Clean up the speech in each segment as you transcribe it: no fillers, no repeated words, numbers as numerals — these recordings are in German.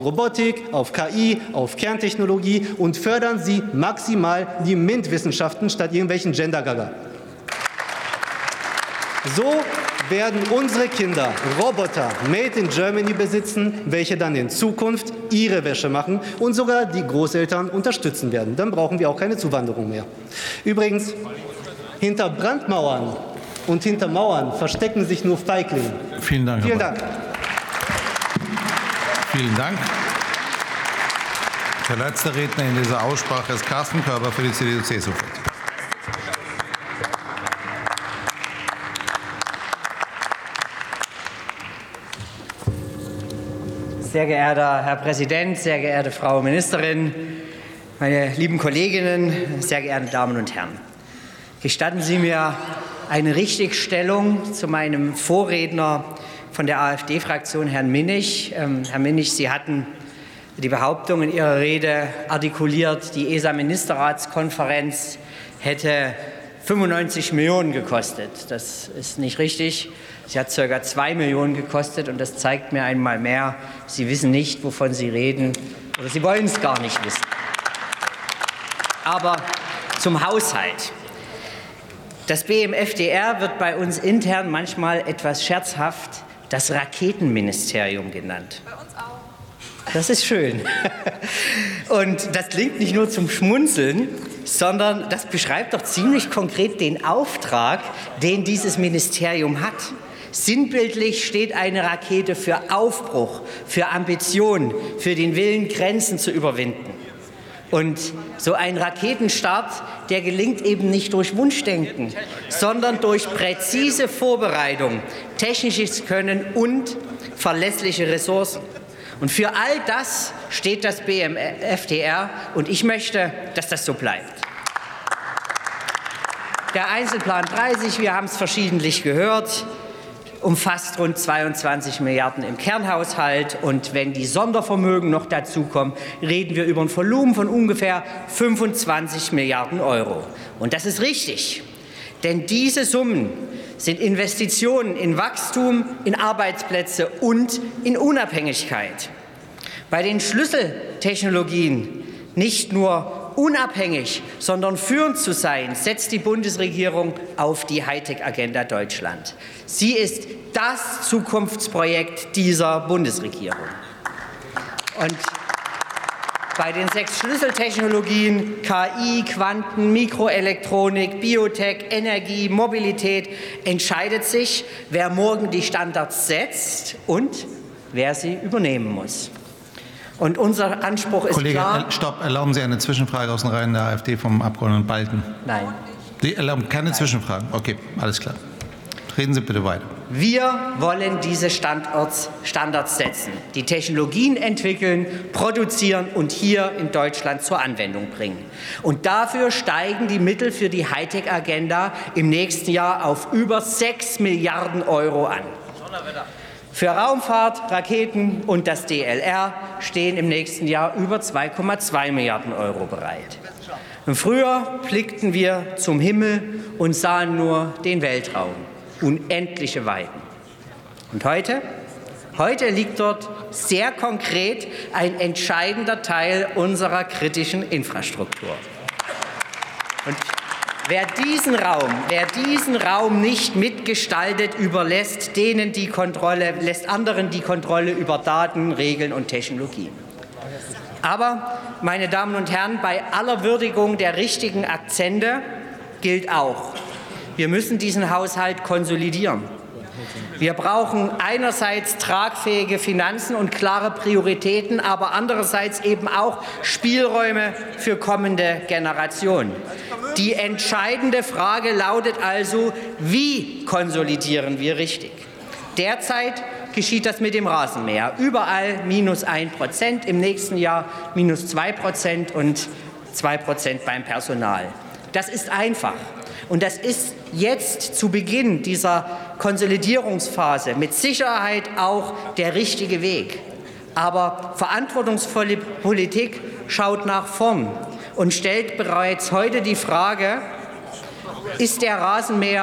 Robotik, auf KI, auf Kerntechnologie und fördern Sie maximal die MINT-Wissenschaften statt irgendwelchen Gender-Gaga. So werden unsere Kinder Roboter made in Germany besitzen, welche dann in Zukunft ihre Wäsche machen und sogar die Großeltern unterstützen werden. Dann brauchen wir auch keine Zuwanderung mehr. Übrigens, hinter Brandmauern und hinter Mauern verstecken sich nur Feiglinge. Vielen Dank. Vielen Dank. Vielen Dank. Der letzte Redner in dieser Aussprache ist Carsten Körber für die CDU-CSU. Sehr geehrter Herr Präsident, sehr geehrte Frau Ministerin, meine lieben Kolleginnen, sehr geehrte Damen und Herren. Gestatten Sie mir eine Richtigstellung zu meinem Vorredner von der AfD-Fraktion, Herrn Minnig. Herr Minnig, Sie hatten die Behauptung in Ihrer Rede artikuliert, die ESA-Ministerratskonferenz hätte 95 Millionen gekostet. Das ist nicht richtig. Sie hat ca. 2 Millionen gekostet, und das zeigt mir einmal mehr, Sie wissen nicht, wovon Sie reden, oder Sie wollen es gar nicht wissen. Aber zum Haushalt. Das BMFDR wird bei uns intern manchmal etwas scherzhaft das Raketenministerium genannt. Bei uns auch. Das ist schön. Und das klingt nicht nur zum Schmunzeln, sondern das beschreibt doch ziemlich konkret den Auftrag, den dieses Ministerium hat. Sinnbildlich steht eine Rakete für Aufbruch, für Ambition, für den Willen, Grenzen zu überwinden. Und so ein Raketenstart, der gelingt eben nicht durch Wunschdenken, sondern durch präzise Vorbereitung, technisches Können und verlässliche Ressourcen. Und für all das steht das BMFDR, und ich möchte, dass das so bleibt. Der Einzelplan 30, wir haben es verschiedentlich gehört, umfasst rund 22 Milliarden im Kernhaushalt. Und wenn die Sondervermögen noch dazukommen, reden wir über ein Volumen von ungefähr 25 Milliarden Euro. Und das ist richtig, denn diese Summen sind Investitionen in Wachstum, in Arbeitsplätze und in Unabhängigkeit. Bei den Schlüsseltechnologien nicht nur unabhängig, sondern führend zu sein, setzt die Bundesregierung auf die Hightech-Agenda Deutschland. Sie ist das Zukunftsprojekt dieser Bundesregierung. Und bei den 6 Schlüsseltechnologien KI, Quanten, Mikroelektronik, Biotech, Energie, Mobilität entscheidet sich, wer morgen die Standards setzt und wer sie übernehmen muss. Und unser Anspruch ist Kollege, klar. Stopp, erlauben Sie eine Zwischenfrage aus den Reihen der AfD vom Abgeordneten Balten? Nein. Sie erlauben keine Zwischenfragen? Okay, alles klar. Reden Sie bitte weiter. Wir wollen diese Standards setzen, die Technologien entwickeln, produzieren und hier in Deutschland zur Anwendung bringen. Und dafür steigen die Mittel für die Hightech-Agenda im nächsten Jahr auf über 6 Milliarden Euro an. Für Raumfahrt, Raketen und das DLR stehen im nächsten Jahr über 2,2 Milliarden Euro bereit. Und früher blickten wir zum Himmel und sahen nur den Weltraum, unendliche Weiten. Und heute? Heute liegt dort sehr konkret ein entscheidender Teil unserer kritischen Infrastruktur. Und wer diesen Raum nicht mitgestaltet, überlässt lässt anderen die Kontrolle über Daten, Regeln und Technologien. Aber, meine Damen und Herren, bei aller Würdigung der richtigen Akzente gilt auch, wir müssen diesen Haushalt konsolidieren. Wir brauchen einerseits tragfähige Finanzen und klare Prioritäten, aber andererseits eben auch Spielräume für kommende Generationen. Die entscheidende Frage lautet also, wie konsolidieren wir richtig? Derzeit geschieht das mit dem Rasenmäher. Überall -1%, im nächsten Jahr -2% und 2% beim Personal. Das ist einfach. Und das ist jetzt zu Beginn dieser Konsolidierungsphase mit Sicherheit auch der richtige Weg. Aber verantwortungsvolle Politik schaut nach vorn und stellt bereits heute die Frage, ist der Rasenmäher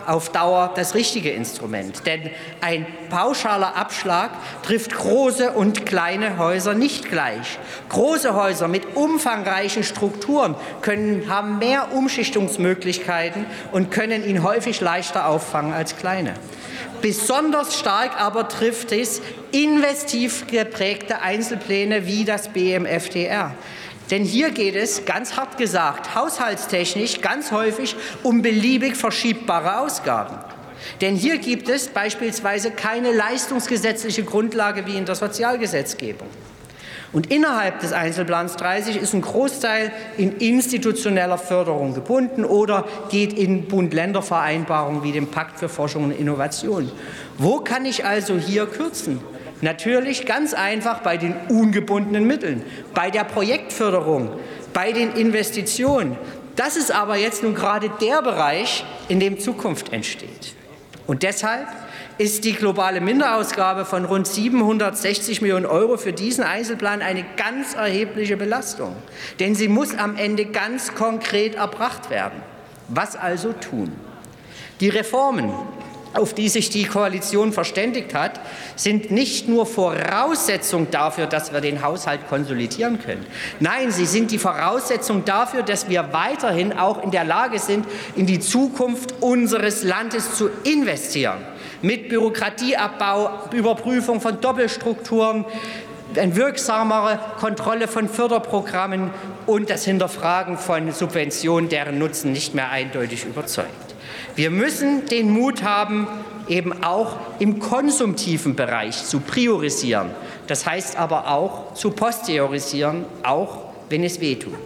auf Dauer das richtige Instrument. Denn ein pauschaler Abschlag trifft große und kleine Häuser nicht gleich. Große Häuser mit umfangreichen Strukturen haben mehr Umschichtungsmöglichkeiten und können ihn häufig leichter auffangen als kleine. Besonders stark aber trifft es investiv geprägte Einzelpläne wie das BMFDR. Denn hier geht es, ganz hart gesagt, haushaltstechnisch ganz häufig um beliebig verschiebbare Ausgaben. Denn hier gibt es beispielsweise keine leistungsgesetzliche Grundlage wie in der Sozialgesetzgebung. Und innerhalb des Einzelplans 30 ist ein Großteil in institutioneller Förderung gebunden oder geht in Bund-Länder-Vereinbarungen wie dem Pakt für Forschung und Innovation. Wo kann ich also hier kürzen? Natürlich ganz einfach bei den ungebundenen Mitteln, bei der Projektförderung, bei den Investitionen. Das ist aber jetzt nun gerade der Bereich, in dem Zukunft entsteht. Und deshalb ist die globale Minderausgabe von rund 760 Millionen € für diesen Einzelplan eine ganz erhebliche Belastung. Denn sie muss am Ende ganz konkret erbracht werden. Was also tun? Die Reformen, auf die sich die Koalition verständigt hat, sind nicht nur Voraussetzung dafür, dass wir den Haushalt konsolidieren können. Nein, sie sind die Voraussetzung dafür, dass wir weiterhin auch in der Lage sind, in die Zukunft unseres Landes zu investieren. Mit Bürokratieabbau, Überprüfung von Doppelstrukturen, eine wirksamere Kontrolle von Förderprogrammen und das Hinterfragen von Subventionen, deren Nutzen nicht mehr eindeutig überzeugt. Wir müssen den Mut haben, eben auch im konsumtiven Bereich zu priorisieren. Das heißt aber auch zu posteriorisieren, auch wenn es weh tut.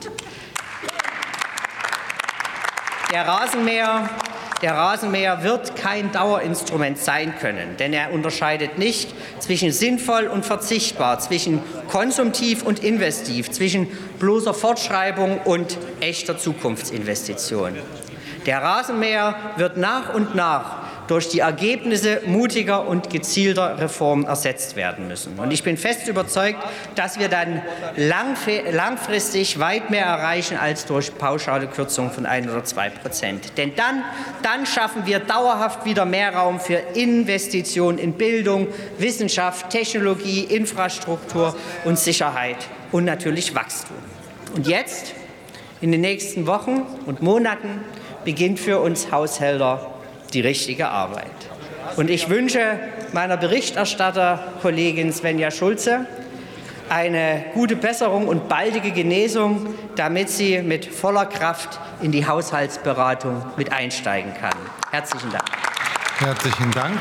Der Rasenmäher wird kein Dauerinstrument sein können, denn er unterscheidet nicht zwischen sinnvoll und verzichtbar, zwischen konsumtiv und investiv, zwischen bloßer Fortschreibung und echter Zukunftsinvestition. Der Rasenmäher wird nach und nach durch die Ergebnisse mutiger und gezielter Reformen ersetzt werden müssen. Und ich bin fest überzeugt, dass wir dann langfristig weit mehr erreichen als durch pauschale Kürzungen von 1 oder 2%. Denn dann schaffen wir dauerhaft wieder mehr Raum für Investitionen in Bildung, Wissenschaft, Technologie, Infrastruktur und Sicherheit und natürlich Wachstum. Und jetzt, in den nächsten Wochen und Monaten, beginnt für uns Haushälter die richtige Arbeit. Und ich wünsche meiner Berichterstatterkollegin Svenja Schulze eine gute Besserung und baldige Genesung, damit sie mit voller Kraft in die Haushaltsberatung mit einsteigen kann. Herzlichen Dank. Herzlichen Dank.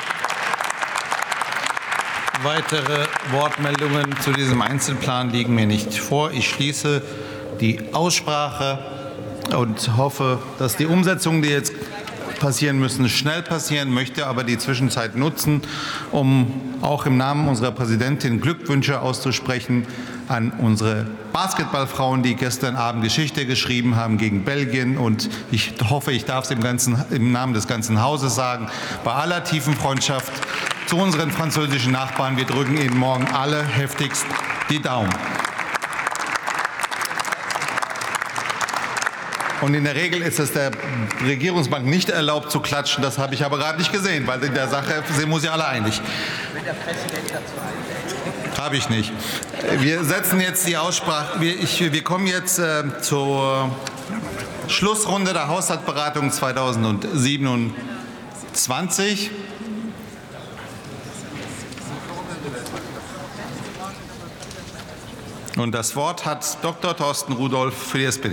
Weitere Wortmeldungen zu diesem Einzelplan liegen mir nicht vor. Ich schließe die Aussprache und hoffe, dass die Umsetzungen, die jetzt passieren müssen, schnell passieren, möchte aber die Zwischenzeit nutzen, um auch im Namen unserer Präsidentin Glückwünsche auszusprechen an unsere Basketballfrauen, die gestern Abend Geschichte geschrieben haben gegen Belgien. Und ich hoffe, ich darf es im Namen des ganzen Hauses sagen, bei aller tiefen Freundschaft zu unseren französischen Nachbarn, wir drücken Ihnen morgen alle heftigst die Daumen. Und in der Regel ist es der Regierungsbank nicht erlaubt zu klatschen. Das habe ich aber gerade nicht gesehen, weil in der Sache sind wir uns ja alle einig. Habe ich nicht. Wir setzen jetzt die Aussprache. Wir kommen jetzt zur Schlussrunde der Haushaltsberatung 2027. Und das Wort hat Dr. Thorsten Rudolph für die SPD.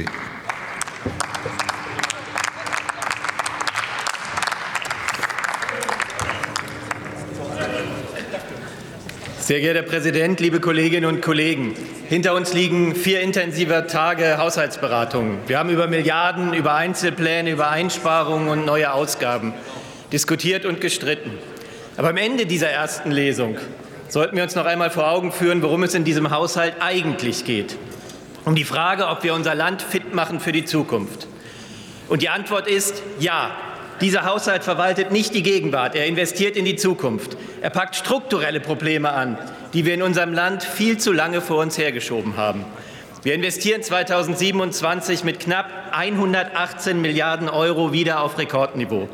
Sehr geehrter Herr Präsident, liebe Kolleginnen und Kollegen! Hinter uns liegen 4 intensive Tage Haushaltsberatungen. Wir haben über Milliarden, über Einzelpläne, über Einsparungen und neue Ausgaben diskutiert und gestritten. Aber am Ende dieser ersten Lesung sollten wir uns noch einmal vor Augen führen, worum es in diesem Haushalt eigentlich geht. Um die Frage, ob wir unser Land fit machen für die Zukunft. Und die Antwort ist ja. Dieser Haushalt verwaltet nicht die Gegenwart, er investiert in die Zukunft. Er packt strukturelle Probleme an, die wir in unserem Land viel zu lange vor uns hergeschoben haben. Wir investieren 2027 mit knapp 118 Milliarden € wieder auf Rekordniveau.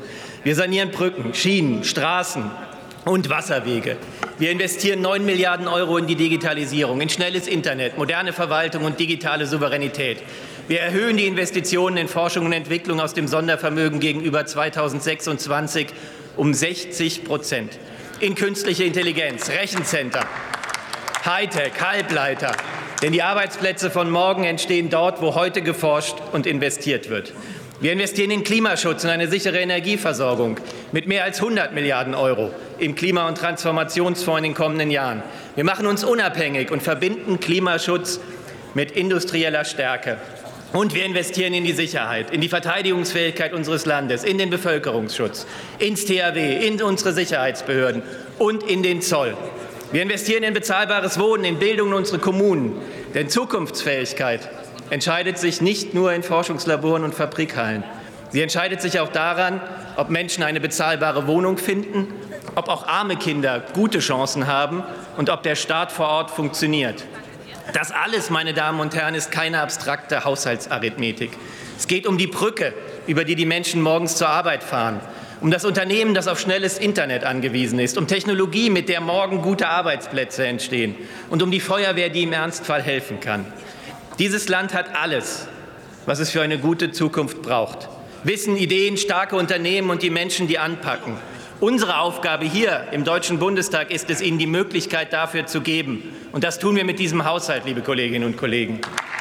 Wir sanieren Brücken, Schienen, Straßen und Wasserwege. Wir investieren 9 Milliarden € in die Digitalisierung, in schnelles Internet, moderne Verwaltung und digitale Souveränität. Wir erhöhen die Investitionen in Forschung und Entwicklung aus dem Sondervermögen gegenüber 2026 um 60%. In künstliche Intelligenz, Rechencenter, Hightech, Halbleiter. Denn die Arbeitsplätze von morgen entstehen dort, wo heute geforscht und investiert wird. Wir investieren in Klimaschutz und eine sichere Energieversorgung mit mehr als 100 Milliarden € im Klima- und Transformationsfonds in den kommenden Jahren. Wir machen uns unabhängig und verbinden Klimaschutz mit industrieller Stärke. Und wir investieren in die Sicherheit, in die Verteidigungsfähigkeit unseres Landes, in den Bevölkerungsschutz, ins THW, in unsere Sicherheitsbehörden und in den Zoll. Wir investieren in bezahlbares Wohnen, in Bildung in unsere Kommunen. Denn Zukunftsfähigkeit entscheidet sich nicht nur in Forschungslaboren und Fabrikhallen. Sie entscheidet sich auch daran, ob Menschen eine bezahlbare Wohnung finden, ob auch arme Kinder gute Chancen haben und ob der Staat vor Ort funktioniert. Das alles, meine Damen und Herren, ist keine abstrakte Haushaltsarithmetik. Es geht um die Brücke, über die die Menschen morgens zur Arbeit fahren, um das Unternehmen, das auf schnelles Internet angewiesen ist, um Technologie, mit der morgen gute Arbeitsplätze entstehen und um die Feuerwehr, die im Ernstfall helfen kann. Dieses Land hat alles, was es für eine gute Zukunft braucht. Wissen, Ideen, starke Unternehmen und die Menschen, die anpacken. Unsere Aufgabe hier im Deutschen Bundestag ist es, Ihnen die Möglichkeit dafür zu geben. Und das tun wir mit diesem Haushalt, liebe Kolleginnen und Kollegen.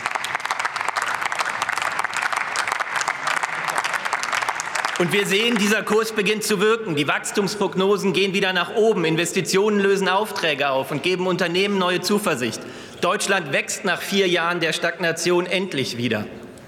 Und wir sehen, dieser Kurs beginnt zu wirken. Die Wachstumsprognosen gehen wieder nach oben. Investitionen lösen Aufträge auf und geben Unternehmen neue Zuversicht. Deutschland wächst nach 4 Jahren der Stagnation endlich wieder.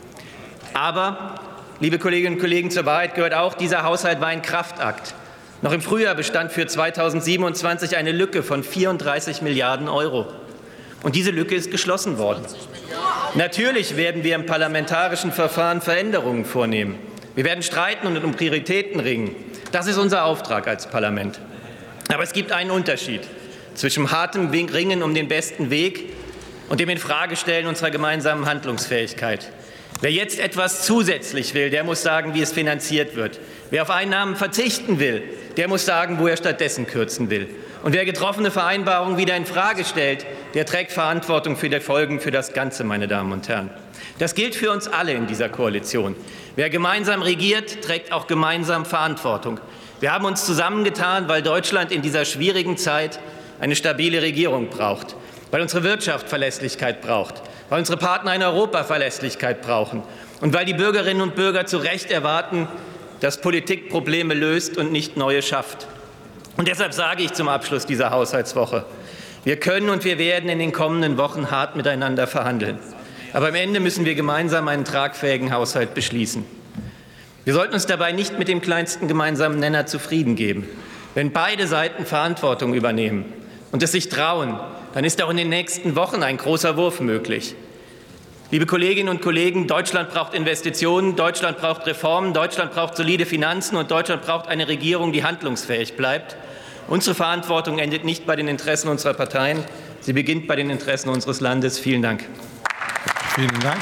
Aber, liebe Kolleginnen und Kollegen, zur Wahrheit gehört auch, dieser Haushalt war ein Kraftakt. Noch im Frühjahr bestand für 2027 eine Lücke von 34 Milliarden €. Und diese Lücke ist geschlossen worden. Natürlich werden wir im parlamentarischen Verfahren Veränderungen vornehmen. Wir werden streiten und um Prioritäten ringen. Das ist unser Auftrag als Parlament. Aber es gibt einen Unterschied zwischen hartem Ringen um den besten Weg und dem Infragestellen unserer gemeinsamen Handlungsfähigkeit. Wer jetzt etwas zusätzlich will, der muss sagen, wie es finanziert wird. Wer auf Einnahmen verzichten will, der muss sagen, wo er stattdessen kürzen will. Und wer getroffene Vereinbarungen wieder in Frage stellt, der trägt Verantwortung für die Folgen für das Ganze, meine Damen und Herren. Das gilt für uns alle in dieser Koalition. Wer gemeinsam regiert, trägt auch gemeinsam Verantwortung. Wir haben uns zusammengetan, weil Deutschland in dieser schwierigen Zeit eine stabile Regierung braucht, weil unsere Wirtschaft Verlässlichkeit braucht, weil unsere Partner in Europa Verlässlichkeit brauchen und weil die Bürgerinnen und Bürger zu Recht erwarten, dass Politik Probleme löst und nicht neue schafft. Und deshalb sage ich zum Abschluss dieser Haushaltswoche, wir können und wir werden in den kommenden Wochen hart miteinander verhandeln. Aber am Ende müssen wir gemeinsam einen tragfähigen Haushalt beschließen. Wir sollten uns dabei nicht mit dem kleinsten gemeinsamen Nenner zufrieden geben. Wenn beide Seiten Verantwortung übernehmen und es sich trauen, dann ist auch in den nächsten Wochen ein großer Wurf möglich. Liebe Kolleginnen und Kollegen, Deutschland braucht Investitionen, Deutschland braucht Reformen, Deutschland braucht solide Finanzen und Deutschland braucht eine Regierung, die handlungsfähig bleibt. Unsere Verantwortung endet nicht bei den Interessen unserer Parteien, sie beginnt bei den Interessen unseres Landes. Vielen Dank. Vielen Dank.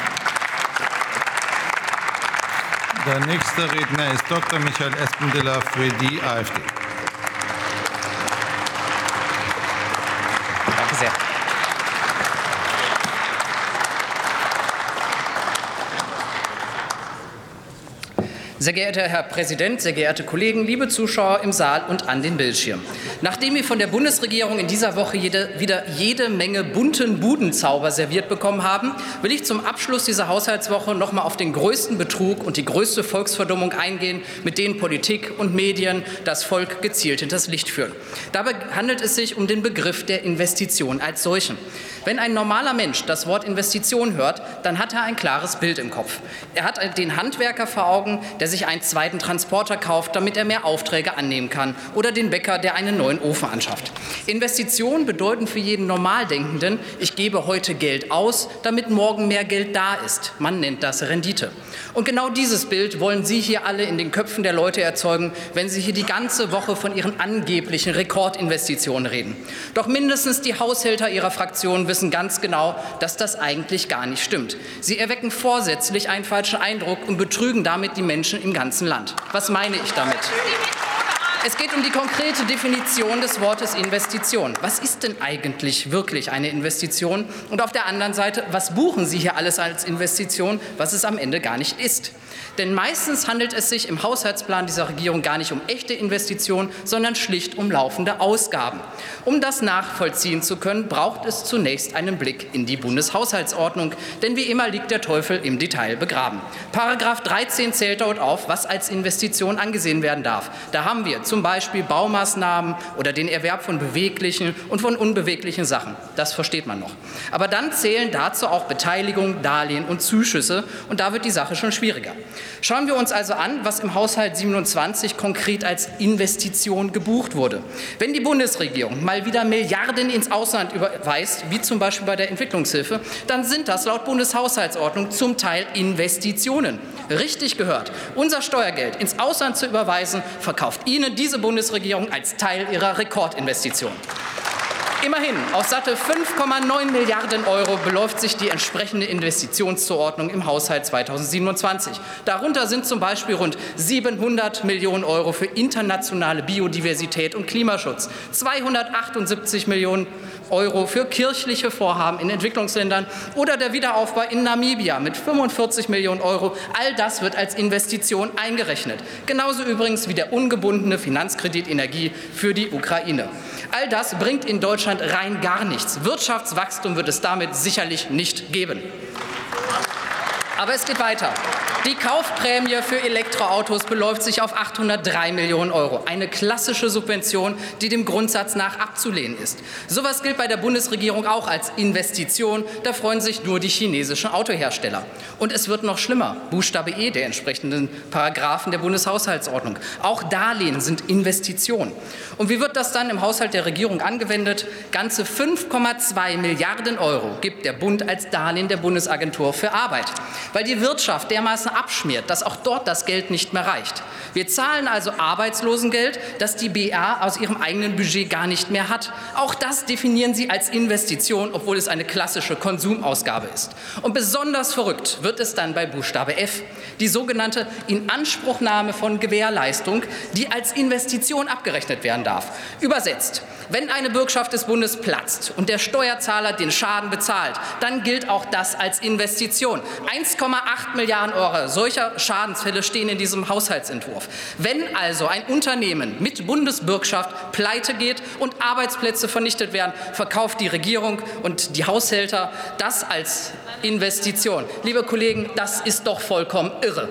Der nächste Redner ist Dr. Michael Espendiller für die AfD. Danke sehr. Sehr geehrter Herr Präsident, sehr geehrte Kollegen, liebe Zuschauer im Saal und an den Bildschirmen. Nachdem wir von der Bundesregierung in dieser Woche wieder jede Menge bunten Budenzauber serviert bekommen haben, will ich zum Abschluss dieser Haushaltswoche noch mal auf den größten Betrug und die größte Volksverdummung eingehen, mit denen Politik und Medien das Volk gezielt hinters Licht führen. Dabei handelt es sich um den Begriff der Investition als solchen. Wenn ein normaler Mensch das Wort Investition hört, dann hat er ein klares Bild im Kopf. Er hat den Handwerker vor Augen, der sich einen zweiten Transporter kauft, damit er mehr Aufträge annehmen kann, oder den Bäcker, der einen neuen Ofen anschafft. Investitionen bedeuten für jeden Normaldenkenden, ich gebe heute Geld aus, damit morgen mehr Geld da ist. Man nennt das Rendite. Und genau dieses Bild wollen Sie hier alle in den Köpfen der Leute erzeugen, wenn Sie hier die ganze Woche von Ihren angeblichen Rekordinvestitionen reden. Doch mindestens die Haushälter Ihrer Fraktion wissen ganz genau, dass das eigentlich gar nicht stimmt. Sie erwecken vorsätzlich einen falschen Eindruck und betrügen damit die Menschen im ganzen Land. Was meine ich damit? Es geht um die konkrete Definition des Wortes Investition. Was ist denn eigentlich wirklich eine Investition? Und auf der anderen Seite, was buchen Sie hier alles als Investition, was es am Ende gar nicht ist? Denn meistens handelt es sich im Haushaltsplan dieser Regierung gar nicht um echte Investitionen, sondern schlicht um laufende Ausgaben. Um das nachvollziehen zu können, braucht es zunächst einen Blick in die Bundeshaushaltsordnung. Denn wie immer liegt der Teufel im Detail begraben. Paragraph 13 zählt dort auf, was als Investition angesehen werden darf. Da haben wir zum Beispiel Baumaßnahmen oder den Erwerb von beweglichen und von unbeweglichen Sachen. Das versteht man noch. Aber dann zählen dazu auch Beteiligung, Darlehen und Zuschüsse. Und da wird die Sache schon schwieriger. Schauen wir uns also an, was im Haushalt 27 konkret als Investition gebucht wurde. Wenn die Bundesregierung mal wieder Milliarden ins Ausland überweist, wie zum Beispiel bei der Entwicklungshilfe, dann sind das laut Bundeshaushaltsordnung zum Teil Investitionen. Richtig gehört. Unser Steuergeld ins Ausland zu überweisen, verkauft Ihnen diese Bundesregierung als Teil ihrer Rekordinvestition. Immerhin, auf satte 5,9 Milliarden € beläuft sich die entsprechende Investitionszuordnung im Haushalt 2027. Darunter sind zum Beispiel rund 700 Millionen € für internationale Biodiversität und Klimaschutz, 278 Millionen € für kirchliche Vorhaben in Entwicklungsländern oder der Wiederaufbau in Namibia mit 45 Millionen €. All das wird als Investition eingerechnet. Genauso übrigens wie der ungebundene Finanzkredit Energie für die Ukraine. All das bringt in Deutschland rein gar nichts. Wirtschaftswachstum wird es damit sicherlich nicht geben. Aber es geht weiter. Die Kaufprämie für Elektroautos beläuft sich auf 803 Millionen €. Eine klassische Subvention, die dem Grundsatz nach abzulehnen ist. Sowas gilt bei der Bundesregierung auch als Investition. Da freuen sich nur die chinesischen Autohersteller. Und es wird noch schlimmer. Buchstabe E der entsprechenden Paragraphen der Bundeshaushaltsordnung. Auch Darlehen sind Investitionen. Und wie wird das dann im Haushalt der Regierung angewendet? Ganze 5,2 Milliarden € gibt der Bund als Darlehen der Bundesagentur für Arbeit. Weil die Wirtschaft dermaßen abschmiert, dass auch dort das Geld nicht mehr reicht. Wir zahlen also Arbeitslosengeld, das die BA aus ihrem eigenen Budget gar nicht mehr hat. Auch das definieren sie als Investition, obwohl es eine klassische Konsumausgabe ist. Und besonders verrückt wird es dann bei Buchstabe F, die sogenannte Inanspruchnahme von Gewährleistung, die als Investition abgerechnet werden darf. Übersetzt: Wenn eine Bürgschaft des Bundes platzt und der Steuerzahler den Schaden bezahlt, dann gilt auch das als Investition. 1,8 Milliarden € solcher Schadensfälle stehen in diesem Haushaltsentwurf. Wenn also ein Unternehmen mit Bundesbürgschaft pleite geht und Arbeitsplätze vernichtet werden, verkauft die Regierung und die Haushälter das als Investition. Liebe Kollegen, das ist doch vollkommen irre.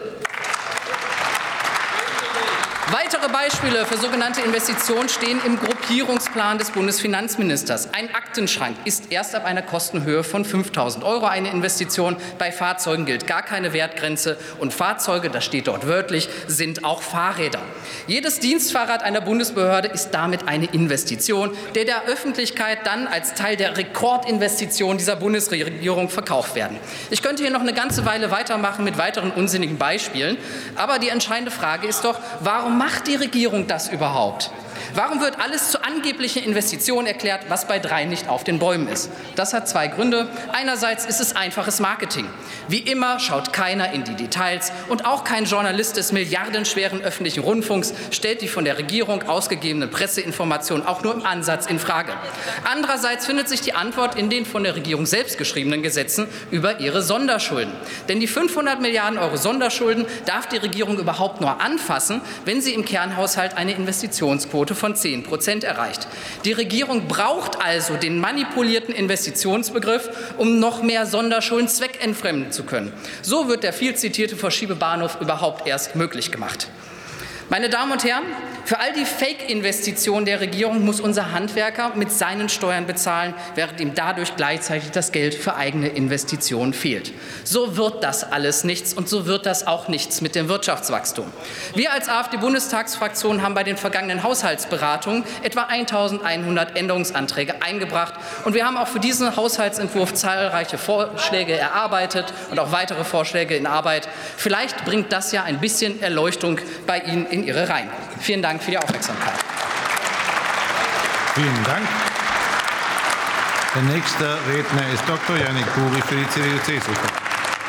Weitere Beispiele für sogenannte Investitionen stehen im Gruppierungsplan des Bundesfinanzministers. Ein Aktenschrank ist erst ab einer Kostenhöhe von 5.000 € eine Investition. Bei Fahrzeugen gilt gar keine Wertgrenze. Und Fahrzeuge, das steht dort wörtlich, sind auch Fahrräder. Jedes Dienstfahrrad einer Bundesbehörde ist damit eine Investition, der Öffentlichkeit dann als Teil der Rekordinvestition dieser Bundesregierung verkauft werden. Ich könnte hier noch eine ganze Weile weitermachen mit weiteren unsinnigen Beispielen. Aber die entscheidende Frage ist doch, warum macht die Regierung das überhaupt? Warum wird alles zu angeblichen Investitionen erklärt, was bei 3 nicht auf den Bäumen ist? Das hat 2 Gründe. Einerseits ist es einfaches Marketing. Wie immer schaut keiner in die Details und auch kein Journalist des milliardenschweren öffentlichen Rundfunks stellt die von der Regierung ausgegebenen Presseinformationen auch nur im Ansatz in Frage. Andererseits findet sich die Antwort in den von der Regierung selbst geschriebenen Gesetzen über ihre Sonderschulden. Denn die 500 Milliarden € Sonderschulden darf die Regierung überhaupt nur anfassen, wenn sie im Kernhaushalt eine Investitionsquote von 10% erreicht. Die Regierung braucht also den manipulierten Investitionsbegriff, um noch mehr Sonderschulden zweckentfremden zu können. So wird der viel zitierte Verschiebebahnhof überhaupt erst möglich gemacht. Meine Damen und Herren, für all die Fake-Investitionen der Regierung muss unser Handwerker mit seinen Steuern bezahlen, während ihm dadurch gleichzeitig das Geld für eigene Investitionen fehlt. So wird das alles nichts und so wird das auch nichts mit dem Wirtschaftswachstum. Wir als AfD-Bundestagsfraktion haben bei den vergangenen Haushaltsberatungen etwa 1.100 Änderungsanträge eingebracht und wir haben auch für diesen Haushaltsentwurf zahlreiche Vorschläge erarbeitet und auch weitere Vorschläge in Arbeit. Vielleicht bringt das ja ein bisschen Erleuchtung bei Ihnen in Ihre Reihen. Vielen Dank für die Aufmerksamkeit. Vielen Dank. Der nächste Redner ist Dr. Yannick Buri für die CDU-CSU-Fraktion.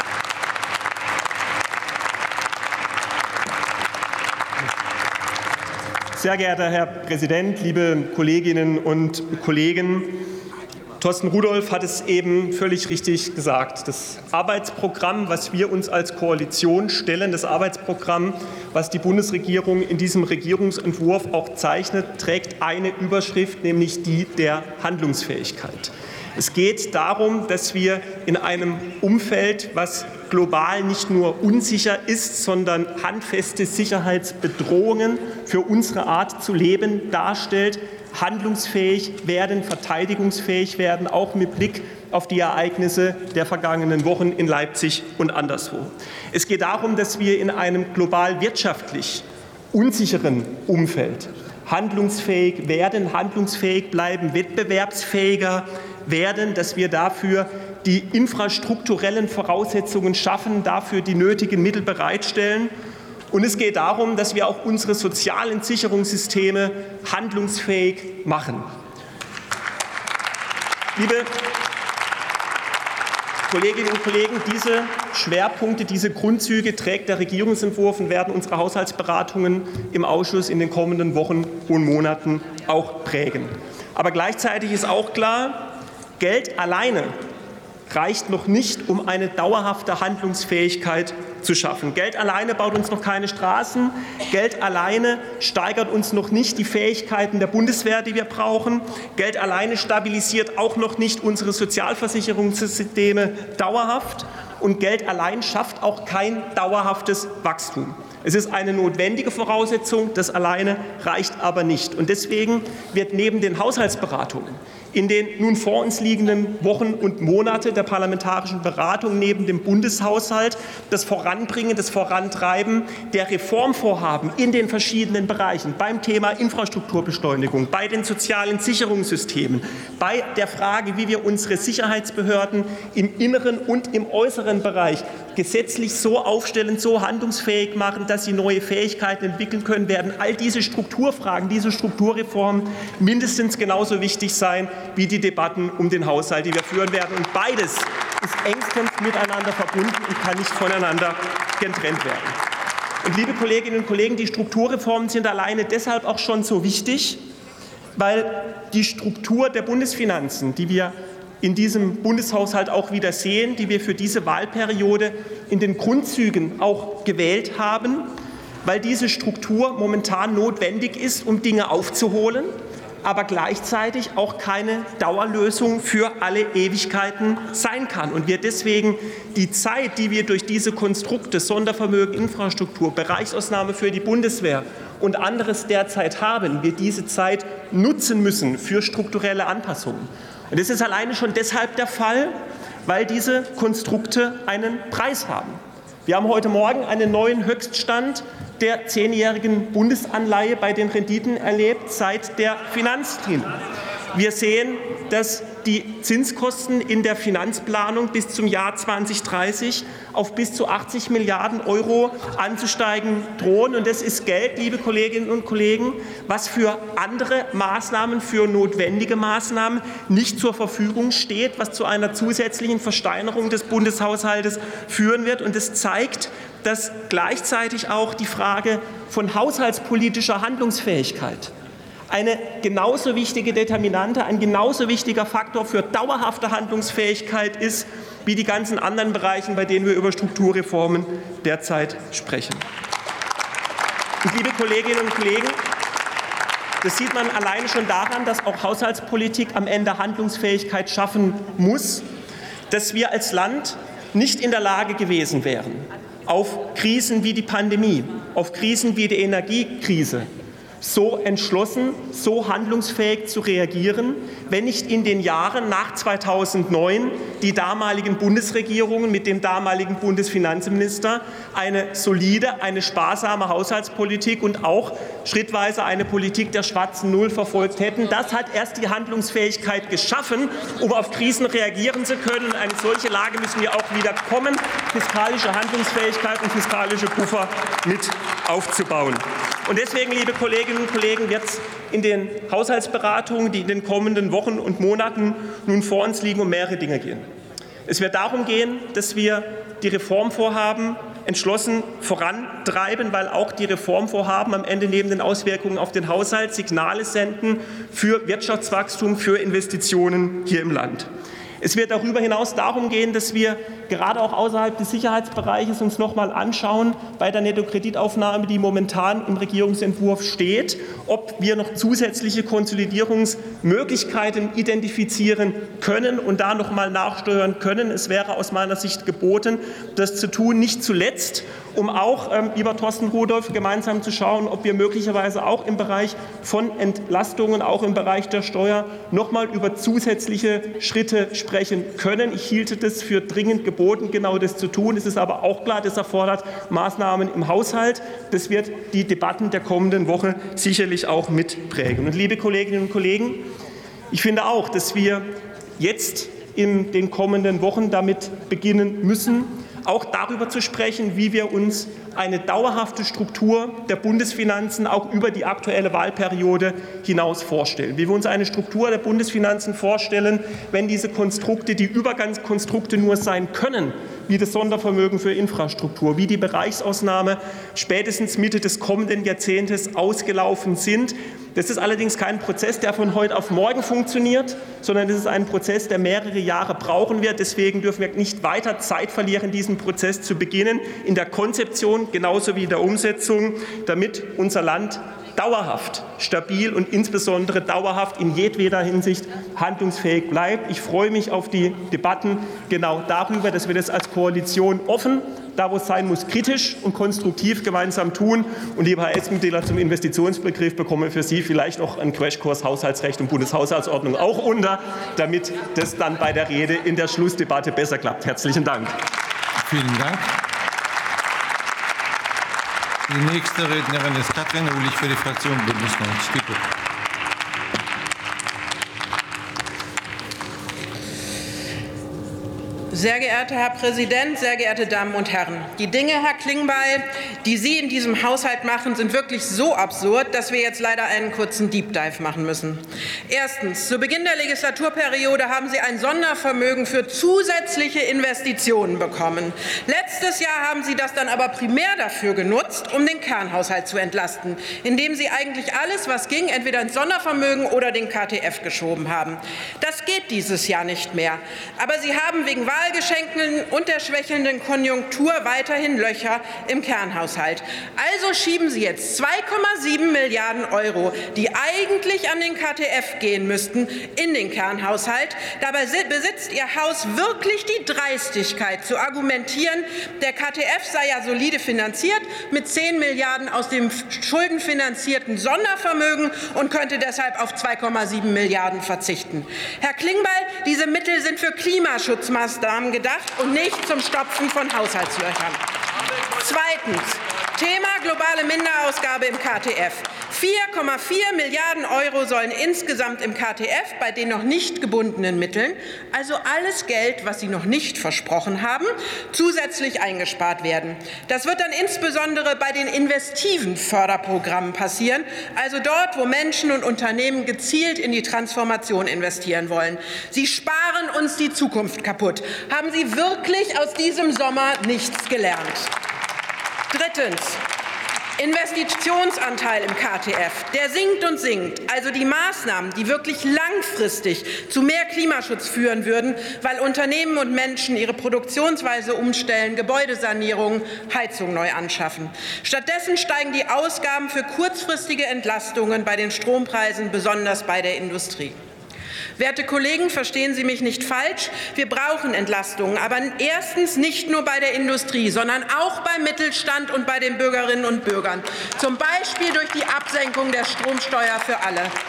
Sehr geehrter Herr Präsident, liebe Kolleginnen und Kollegen! Thorsten Rudolph hat es eben völlig richtig gesagt. Das Arbeitsprogramm, was wir uns als Koalition stellen, das Arbeitsprogramm, was die Bundesregierung in diesem Regierungsentwurf auch zeichnet, trägt eine Überschrift, nämlich die der Handlungsfähigkeit. Es geht darum, dass wir in einem Umfeld, was global nicht nur unsicher ist, sondern handfeste Sicherheitsbedrohungen für unsere Art zu leben darstellt, handlungsfähig werden, verteidigungsfähig werden, auch mit Blick auf die Ereignisse der vergangenen Wochen in Leipzig und anderswo. Es geht darum, dass wir in einem global wirtschaftlich unsicheren Umfeld handlungsfähig werden, handlungsfähig bleiben, wettbewerbsfähiger werden, dass wir dafür die infrastrukturellen Voraussetzungen schaffen, dafür die nötigen Mittel bereitstellen. Und es geht darum, dass wir auch unsere sozialen Sicherungssysteme handlungsfähig machen. Liebe Kolleginnen und Kollegen, diese Schwerpunkte, diese Grundzüge trägt der Regierungsentwurf und werden unsere Haushaltsberatungen im Ausschuss in den kommenden Wochen und Monaten auch prägen. Aber gleichzeitig ist auch klar, Geld alleine reicht noch nicht, um eine dauerhafte Handlungsfähigkeit zu schaffen. Geld alleine baut uns noch keine Straßen. Geld alleine steigert uns noch nicht die Fähigkeiten der Bundeswehr, die wir brauchen. Geld alleine stabilisiert auch noch nicht unsere Sozialversicherungssysteme dauerhaft. Und Geld allein schafft auch kein dauerhaftes Wachstum. Es ist eine notwendige Voraussetzung, das alleine reicht aber nicht. Und deswegen wird neben den Haushaltsberatungen in den nun vor uns liegenden Wochen und Monate der parlamentarischen Beratung neben dem Bundeshaushalt das Voranbringen, das Vorantreiben der Reformvorhaben in den verschiedenen Bereichen, beim Thema Infrastrukturbeschleunigung, bei den sozialen Sicherungssystemen, bei der Frage, wie wir unsere Sicherheitsbehörden im inneren und im äußeren Bereich gesetzlich so aufstellen, so handlungsfähig machen, dass sie neue Fähigkeiten entwickeln können, werden all diese Strukturfragen, diese Strukturreformen mindestens genauso wichtig sein wie die Debatten um den Haushalt, die wir führen werden. Und beides ist engstens miteinander verbunden und kann nicht voneinander getrennt werden. Und liebe Kolleginnen und Kollegen, die Strukturreformen sind alleine deshalb auch schon so wichtig, weil die Struktur der Bundesfinanzen, die wir in diesem Bundeshaushalt auch wieder sehen, die wir für diese Wahlperiode in den Grundzügen auch gewählt haben, weil diese Struktur momentan notwendig ist, um Dinge aufzuholen, aber gleichzeitig auch keine Dauerlösung für alle Ewigkeiten sein kann. Und wir deswegen die Zeit, die wir durch diese Konstrukte, Sondervermögen, Infrastruktur, Bereichsausnahme für die Bundeswehr und anderes derzeit haben, wir diese Zeit nutzen müssen für strukturelle Anpassungen. Und das ist alleine schon deshalb der Fall, weil diese Konstrukte einen Preis haben. Wir haben heute Morgen einen neuen Höchststand der 10-jährigen Bundesanleihe bei den Renditen erlebt seit der Finanzkrise. Wir sehen, dass die Zinskosten in der Finanzplanung bis zum Jahr 2030 auf bis zu 80 Milliarden € anzusteigen drohen. Und das ist Geld, liebe Kolleginnen und Kollegen, was für andere Maßnahmen, für notwendige Maßnahmen nicht zur Verfügung steht, was zu einer zusätzlichen Versteinerung des Bundeshaushaltes führen wird. Und es zeigt, dass gleichzeitig auch die Frage von haushaltspolitischer Handlungsfähigkeit eine genauso wichtige Determinante, ein genauso wichtiger Faktor für dauerhafte Handlungsfähigkeit ist, wie die ganzen anderen Bereiche, bei denen wir über Strukturreformen derzeit sprechen. Und liebe Kolleginnen und Kollegen, das sieht man alleine schon daran, dass auch Haushaltspolitik am Ende Handlungsfähigkeit schaffen muss, dass wir als Land nicht in der Lage gewesen wären, auf Krisen wie die Pandemie, auf Krisen wie die Energiekrise so entschlossen, so handlungsfähig zu reagieren, wenn nicht in den Jahren nach 2009 die damaligen Bundesregierungen mit dem damaligen Bundesfinanzminister eine solide, eine sparsame Haushaltspolitik und auch schrittweise eine Politik der schwarzen Null verfolgt hätten. Das hat erst die Handlungsfähigkeit geschaffen, um auf Krisen reagieren zu können. In eine solche Lage müssen wir auch wieder kommen, fiskalische Handlungsfähigkeit und fiskalische Puffer mit aufzubauen. Und deswegen, liebe Kolleginnen und Kollegen, wird es in den Haushaltsberatungen, die in den kommenden Wochen und Monaten nun vor uns liegen, um mehrere Dinge gehen. Es wird darum gehen, dass wir die Reformvorhaben entschlossen vorantreiben, weil auch die Reformvorhaben am Ende neben den Auswirkungen auf den Haushalt Signale senden für Wirtschaftswachstum, für Investitionen hier im Land. Es wird darüber hinaus darum gehen, dass wir gerade auch außerhalb des Sicherheitsbereiches uns noch mal anschauen, bei der Nettokreditaufnahme, die momentan im Regierungsentwurf steht, ob wir noch zusätzliche Konsolidierungsmöglichkeiten identifizieren können und da noch mal nachsteuern können. Es wäre aus meiner Sicht geboten, das zu tun, nicht zuletzt, um auch, lieber Thorsten Rudolph, gemeinsam zu schauen, ob wir möglicherweise auch im Bereich von Entlastungen, auch im Bereich der Steuer, noch mal über zusätzliche Schritte sprechen können. Ich hielte das für dringend geboten, genau das zu tun. Es ist aber auch klar, das erfordert Maßnahmen im Haushalt. Das wird die Debatten der kommenden Woche sicherlich auch mitprägen. Und liebe Kolleginnen und Kollegen, ich finde auch, dass wir jetzt in den kommenden Wochen damit beginnen müssen, auch darüber zu sprechen, wie wir uns eine dauerhafte Struktur der Bundesfinanzen auch über die aktuelle Wahlperiode hinaus vorstellen. Wie wir uns eine Struktur der Bundesfinanzen vorstellen, wenn diese Konstrukte die Übergangskonstrukte nur sein können, wie das Sondervermögen für Infrastruktur, wie die Bereichsausnahme spätestens Mitte des kommenden Jahrzehntes ausgelaufen sind. Das ist allerdings kein Prozess, der von heute auf morgen funktioniert, sondern das ist ein Prozess, der mehrere Jahre brauchen wird. Deswegen dürfen wir nicht weiter Zeit verlieren, diesen Prozess zu beginnen, in der Konzeption genauso wie in der Umsetzung, damit unser Land dauerhaft stabil und insbesondere dauerhaft in jedweder Hinsicht handlungsfähig bleibt. Ich freue mich auf die Debatten genau darüber, dass wir das als Koalition offen, da wo es sein muss, kritisch und konstruktiv gemeinsam tun. Und lieber Herr Espendiler, zum Investitionsbegriff bekomme für Sie vielleicht auch einen Crashkurs Haushaltsrecht und Bundeshaushaltsordnung auch unter, damit das dann bei der Rede in der Schlussdebatte besser klappt. Herzlichen Dank. Vielen Dank. Die nächste Rednerin ist Katrin Uhlich für die Fraktion Bündnis 90 Die Grünen. Sehr geehrter Herr Präsident, sehr geehrte Damen und Herren! Die Dinge, Herr Klingbeil, die Sie in diesem Haushalt machen, sind wirklich so absurd, dass wir jetzt leider einen kurzen Deep Dive machen müssen. Erstens. Zu Beginn der Legislaturperiode haben Sie ein Sondervermögen für zusätzliche Investitionen bekommen. Letztes Jahr haben Sie das dann aber primär dafür genutzt, um den Kernhaushalt zu entlasten, indem Sie eigentlich alles, was ging, entweder ins Sondervermögen oder den KTF geschoben haben. Das geht dieses Jahr nicht mehr. Aber Sie haben wegen Wahlgeschenken und der schwächelnden Konjunktur weiterhin Löcher im Kernhaushalt. Also schieben Sie jetzt 2,7 Milliarden €, die eigentlich an den KTF gehen müssten, in den Kernhaushalt. Dabei besitzt Ihr Haus wirklich die Dreistigkeit zu argumentieren, der KTF sei ja solide finanziert mit 10 Milliarden aus dem schuldenfinanzierten Sondervermögen und könnte deshalb auf 2,7 Milliarden verzichten. Herr Klingbeil, diese Mittel sind für Klimaschutzmaßnahmen gedacht und nicht zum Stopfen von Haushaltslöchern. Zweitens. Thema globale Minderausgabe im KTF. 4,4 Milliarden € sollen insgesamt im KTF bei den noch nicht gebundenen Mitteln, also alles Geld, was Sie noch nicht versprochen haben, zusätzlich eingespart werden. Das wird dann insbesondere bei den investiven Förderprogrammen passieren, also dort, wo Menschen und Unternehmen gezielt in die Transformation investieren wollen. Sie sparen uns die Zukunft kaputt. Haben Sie wirklich aus diesem Sommer nichts gelernt? Drittens. Investitionsanteil im KTF, der sinkt und sinkt. Also die Maßnahmen, die wirklich langfristig zu mehr Klimaschutz führen würden, weil Unternehmen und Menschen ihre Produktionsweise umstellen, Gebäudesanierung, Heizung neu anschaffen. Stattdessen steigen die Ausgaben für kurzfristige Entlastungen bei den Strompreisen, besonders bei der Industrie. Werte Kollegen, verstehen Sie mich nicht falsch. Wir brauchen Entlastungen, aber erstens nicht nur bei der Industrie, sondern auch beim Mittelstand und bei den Bürgerinnen und Bürgern, zum Beispiel durch die Absenkung der Stromsteuer für alle.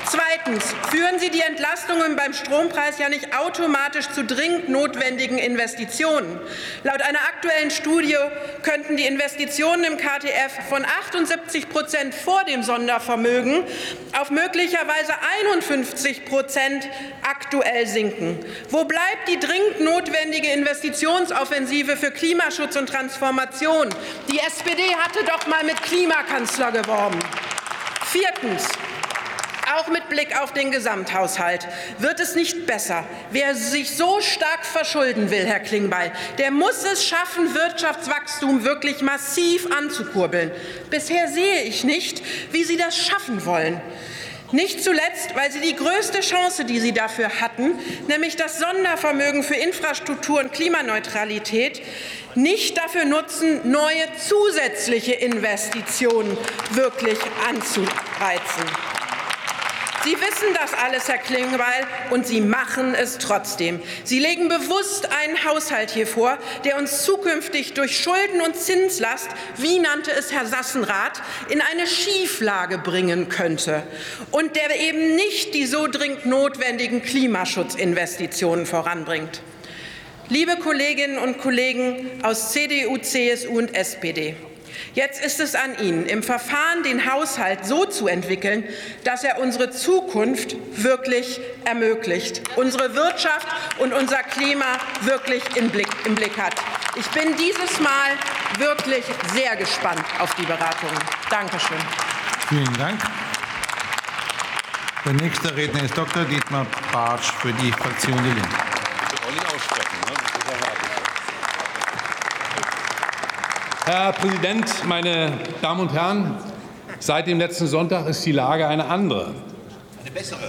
Zweitens führen Sie die Entlastungen beim Strompreis ja nicht automatisch zu dringend notwendigen Investitionen. Laut einer aktuellen Studie könnten die Investitionen im KTF von 78% vor dem Sondervermögen auf möglicherweise 51% aktuell sinken. Wo bleibt die dringend notwendige Investitionsoffensive für Klimaschutz und Transformation? Die SPD hatte doch mal mit Klimakanzler geworben. Viertens. Auch mit Blick auf den Gesamthaushalt wird es nicht besser. Wer sich so stark verschulden will, Herr Klingbeil, der muss es schaffen, Wirtschaftswachstum wirklich massiv anzukurbeln. Bisher sehe ich nicht, wie Sie das schaffen wollen. Nicht zuletzt, weil Sie die größte Chance, die Sie dafür hatten, nämlich das Sondervermögen für Infrastruktur und Klimaneutralität, nicht dafür nutzen, neue zusätzliche Investitionen wirklich anzureizen. Sie wissen das alles, Herr Klingbeil, und Sie machen es trotzdem. Sie legen bewusst einen Haushalt hier vor, der uns zukünftig durch Schulden und Zinslast, wie nannte es Herr Sassenrath, in eine Schieflage bringen könnte und der eben nicht die so dringend notwendigen Klimaschutzinvestitionen voranbringt. Liebe Kolleginnen und Kollegen aus CDU, CSU und SPD, jetzt ist es an Ihnen, im Verfahren den Haushalt so zu entwickeln, dass er unsere Zukunft wirklich ermöglicht, unsere Wirtschaft und unser Klima wirklich im Blick hat. Ich bin dieses Mal wirklich sehr gespannt auf die Beratungen. Dankeschön. Vielen Dank. Der nächste Redner ist Dr. Dietmar Bartsch für die Fraktion Die Linke. Herr Präsident, meine Damen und Herren! Seit dem letzten Sonntag ist die Lage eine andere. Eine bessere.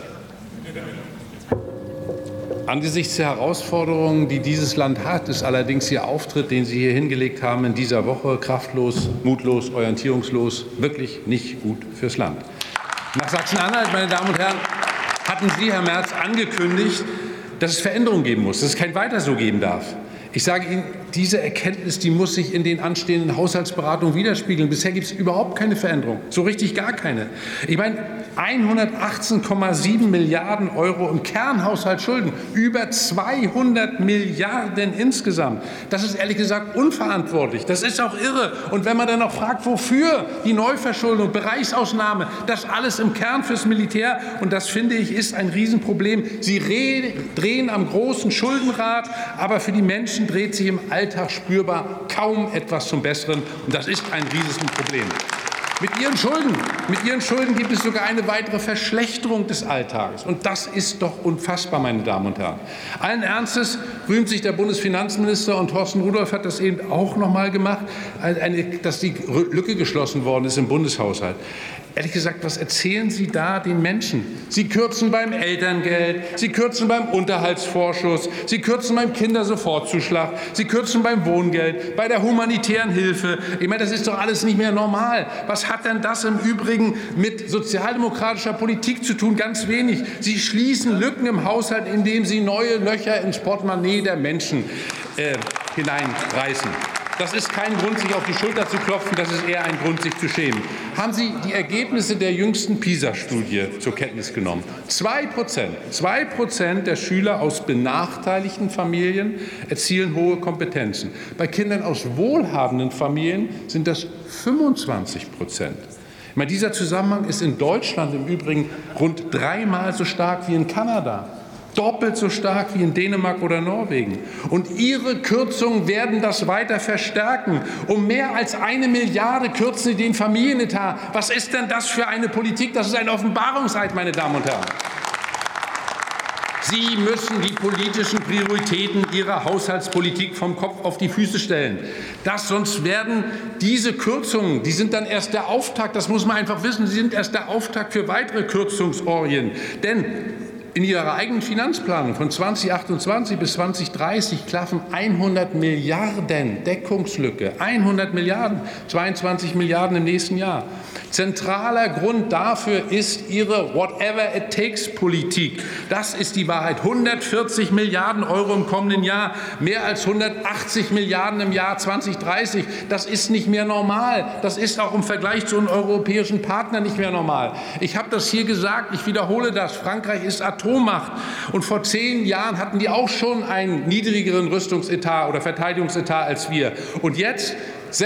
Angesichts der Herausforderungen, die dieses Land hat, ist allerdings Ihr Auftritt, den Sie hier hingelegt haben, in dieser Woche kraftlos, mutlos, orientierungslos, wirklich nicht gut fürs Land. Nach Sachsen-Anhalt, meine Damen und Herren, hatten Sie, Herr Merz, angekündigt, dass es Veränderungen geben muss, dass es kein Weiter so geben darf. Ich sage Ihnen, diese Erkenntnis, die muss sich in den anstehenden Haushaltsberatungen widerspiegeln. Bisher gibt es überhaupt keine Veränderung, so richtig gar keine. Ich meine, 118,7 Milliarden € im Kernhaushalt Schulden, über 200 Milliarden insgesamt. Das ist ehrlich gesagt unverantwortlich. Das ist auch irre. Und wenn man dann noch fragt, wofür die Neuverschuldung, Bereichsausnahme, das alles im Kern fürs Militär, und das finde ich ist ein Riesenproblem. Sie drehen am großen Schuldenrad, aber für die Menschen dreht sich im Alltag spürbar kaum etwas zum Besseren. Und das ist ein Riesenproblem. Mit Ihren Schulden gibt es sogar eine weitere Verschlechterung des Alltags. Und das ist doch unfassbar, meine Damen und Herren. Allen Ernstes rühmt sich der Bundesfinanzminister, und Thorsten Rudolph hat das eben auch noch mal gemacht, dass die Lücke geschlossen worden ist im Bundeshaushalt. Ehrlich gesagt, was erzählen Sie da den Menschen? Sie kürzen beim Elterngeld, Sie kürzen beim Unterhaltsvorschuss, Sie kürzen beim Kindersofortzuschlag, Sie kürzen beim Wohngeld, bei der humanitären Hilfe. Ich meine, das ist doch alles nicht mehr normal. Was hat denn das im Übrigen mit sozialdemokratischer Politik zu tun? Ganz wenig. Sie schließen Lücken im Haushalt, indem Sie neue Löcher ins Portemonnaie der Menschen hineinreißen. Das ist kein Grund, sich auf die Schulter zu klopfen, das ist eher ein Grund, sich zu schämen. Haben Sie die Ergebnisse der jüngsten PISA-Studie zur Kenntnis genommen? 2% der Schüler aus benachteiligten Familien erzielen hohe Kompetenzen. Bei Kindern aus wohlhabenden Familien sind das 25%. Ich meine, dieser Zusammenhang ist in Deutschland im Übrigen rund 3-mal so stark wie in Kanada. Doppelt so stark wie in Dänemark oder Norwegen. Und Ihre Kürzungen werden das weiter verstärken. Um mehr als 1 Milliarde kürzen Sie den Familienetat. Was ist denn das für eine Politik? Das ist ein Offenbarungseid, meine Damen und Herren. Sie müssen die politischen Prioritäten Ihrer Haushaltspolitik vom Kopf auf die Füße stellen. Sonst werden diese Kürzungen, die sind dann erst der Auftakt, das muss man einfach wissen, sie sind erst der Auftakt für weitere Kürzungsorgien. Denn In ihrer eigenen Finanzplanung von 2028 bis 2030 klaffen 100 Milliarden Deckungslücke. 100 Milliarden, 22 Milliarden im nächsten Jahr. Zentraler Grund dafür ist Ihre Whatever-it-takes-Politik. Das ist die Wahrheit. 140 Milliarden Euro im kommenden Jahr, mehr als 180 Milliarden im Jahr 2030. Das ist nicht mehr normal. Das ist auch im Vergleich zu unseren europäischen Partnern nicht mehr normal. Ich habe das hier gesagt, ich wiederhole das. Frankreich ist Atommacht. Und vor 10 Jahren hatten die auch schon einen niedrigeren Rüstungsetat oder Verteidigungsetat als wir. Und jetzt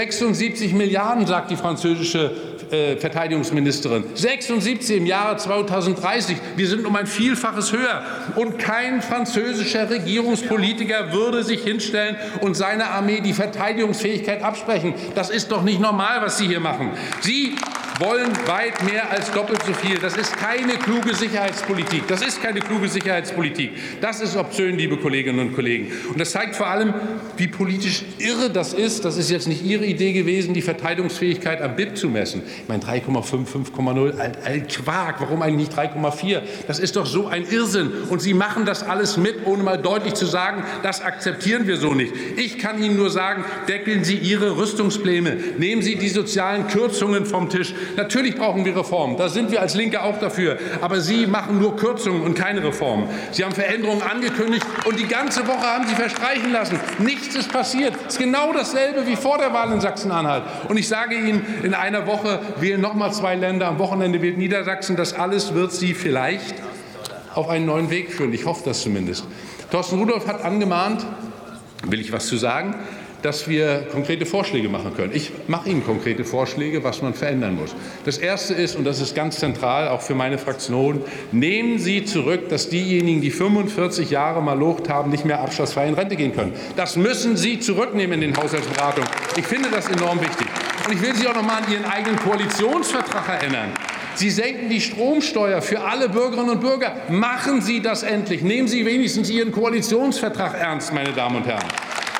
76 Milliarden, sagt die französische Verteidigungsministerin. 76 im Jahre 2030. Wir sind um ein Vielfaches höher. Und kein französischer Regierungspolitiker würde sich hinstellen und seiner Armee die Verteidigungsfähigkeit absprechen. Das ist doch nicht normal, was Sie hier machen. Sie wollen weit mehr als doppelt so viel. Das ist keine kluge Sicherheitspolitik. Das ist keine kluge Sicherheitspolitik. Das ist obszön, liebe Kolleginnen und Kollegen. Und das zeigt vor allem, wie politisch irre das ist. Das ist jetzt nicht Ihre Idee gewesen, die Verteidigungsfähigkeit am BIP zu messen. Ich meine 3,5, 5,0, Quark. Warum eigentlich nicht 3,4? Das ist doch so ein Irrsinn. Und Sie machen das alles mit, ohne mal deutlich zu sagen, das akzeptieren wir so nicht. Ich kann Ihnen nur sagen, deckeln Sie Ihre Rüstungspläne. Nehmen Sie die sozialen Kürzungen vom Tisch. Natürlich brauchen wir Reformen. Da sind wir als Linke auch dafür. Aber Sie machen nur Kürzungen und keine Reformen. Sie haben Veränderungen angekündigt und die ganze Woche haben Sie verstreichen lassen. Nichts ist passiert. Es ist genau dasselbe wie vor der Wahl in Sachsen-Anhalt. Und ich sage Ihnen, in einer Woche wählen noch mal 2 Länder. Am Wochenende wählt Niedersachsen. Das alles wird Sie vielleicht auf einen neuen Weg führen. Ich hoffe das zumindest. Thorsten Rudolph hat angemahnt, will ich was zu sagen, dass wir konkrete Vorschläge machen können. Ich mache Ihnen konkrete Vorschläge, was man verändern muss. Das Erste ist, und das ist ganz zentral, auch für meine Fraktion, nehmen Sie zurück, dass diejenigen, die 45 Jahre mal locht haben, nicht mehr abschlussfrei in Rente gehen können. Das müssen Sie zurücknehmen in den Haushaltsberatungen. Ich finde das enorm wichtig. Und ich will Sie auch noch mal an Ihren eigenen Koalitionsvertrag erinnern. Sie senken die Stromsteuer für alle Bürgerinnen und Bürger. Machen Sie das endlich. Nehmen Sie wenigstens Ihren Koalitionsvertrag ernst, meine Damen und Herren.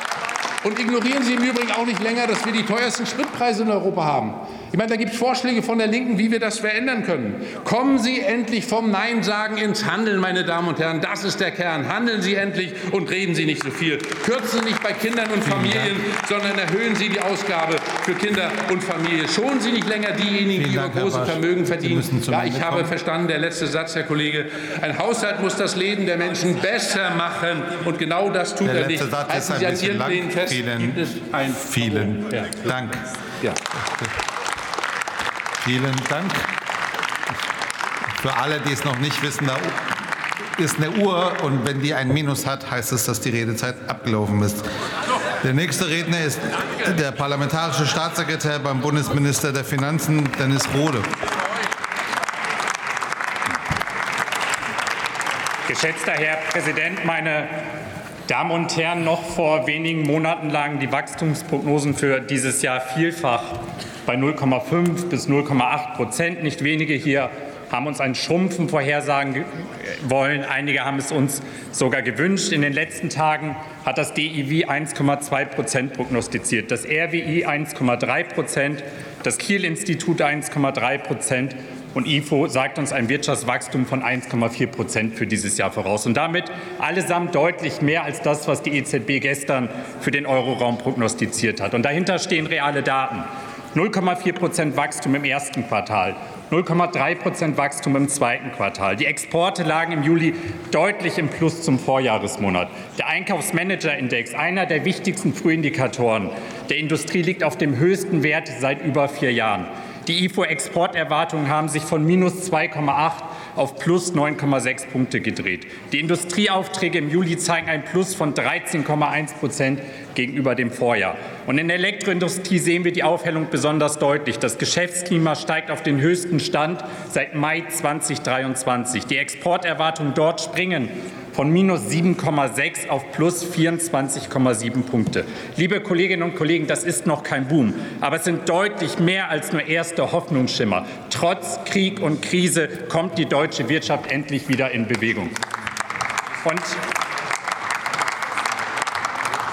Und ignorieren Sie im Übrigen auch nicht länger, dass wir die teuersten Spritpreise in Europa haben. Ich meine, da gibt es Vorschläge von der Linken, wie wir das verändern können. Kommen Sie endlich vom Nein-Sagen ins Handeln, meine Damen und Herren. Das ist der Kern. Handeln Sie endlich und reden Sie nicht so viel. Kürzen Sie nicht bei Kindern und Familien, sondern erhöhen Sie die Ausgabe für Kinder und Familie. Schonen Sie nicht länger diejenigen, die über große Vermögen verdienen. Ja, ich habe verstanden, der letzte Satz, Herr Kollege. Ein Haushalt muss das Leben der Menschen besser machen. Und genau das tut er nicht. Halten Sie an Ihren Plänen fest. Vielen Dank. Ja. Vielen Dank. Für alle, die es noch nicht wissen, da ist eine Uhr und wenn die ein Minus hat, heißt es, dass die Redezeit abgelaufen ist. Der nächste Redner ist der parlamentarische Staatssekretär beim Bundesminister der Finanzen, Dennis Rohde. Geschätzter Herr Präsident, meine Damen und Herren, noch vor wenigen Monaten lagen die Wachstumsprognosen für dieses Jahr vielfach bei 0,5 bis 0,8%. Nicht wenige hier haben uns ein Schrumpfen vorhersagen wollen. Einige haben es uns sogar gewünscht. In den letzten Tagen hat das DIW 1,2% prognostiziert, das RWI 1,3%, das Kiel-Institut 1,3%. Und IFO sagt uns ein Wirtschaftswachstum von 1,4% für dieses Jahr voraus. Und damit allesamt deutlich mehr als das, was die EZB gestern für den Euroraum prognostiziert hat. Und dahinter stehen reale Daten. 0,4% Wachstum im ersten Quartal, 0,3% Wachstum im zweiten Quartal. Die Exporte lagen im Juli deutlich im Plus zum Vorjahresmonat. Der Einkaufsmanager-Index, einer der wichtigsten Frühindikatoren der Industrie, liegt auf dem höchsten Wert seit über 4 Jahren. Die IFO-Exporterwartungen haben sich von minus 2,8 auf plus 9,6 Punkte gedreht. Die Industrieaufträge im Juli zeigen ein Plus von 13,1% gegenüber dem Vorjahr. Und in der Elektroindustrie sehen wir die Aufhellung besonders deutlich. Das Geschäftsklima steigt auf den höchsten Stand seit Mai 2023. Die Exporterwartungen dort springen von minus 7,6 auf plus 24,7 Punkte. Liebe Kolleginnen und Kollegen, das ist noch kein Boom, aber es sind deutlich mehr als nur erste Hoffnungsschimmer. Trotz Krieg und Krise kommt die deutsche Wirtschaft endlich wieder in Bewegung. Und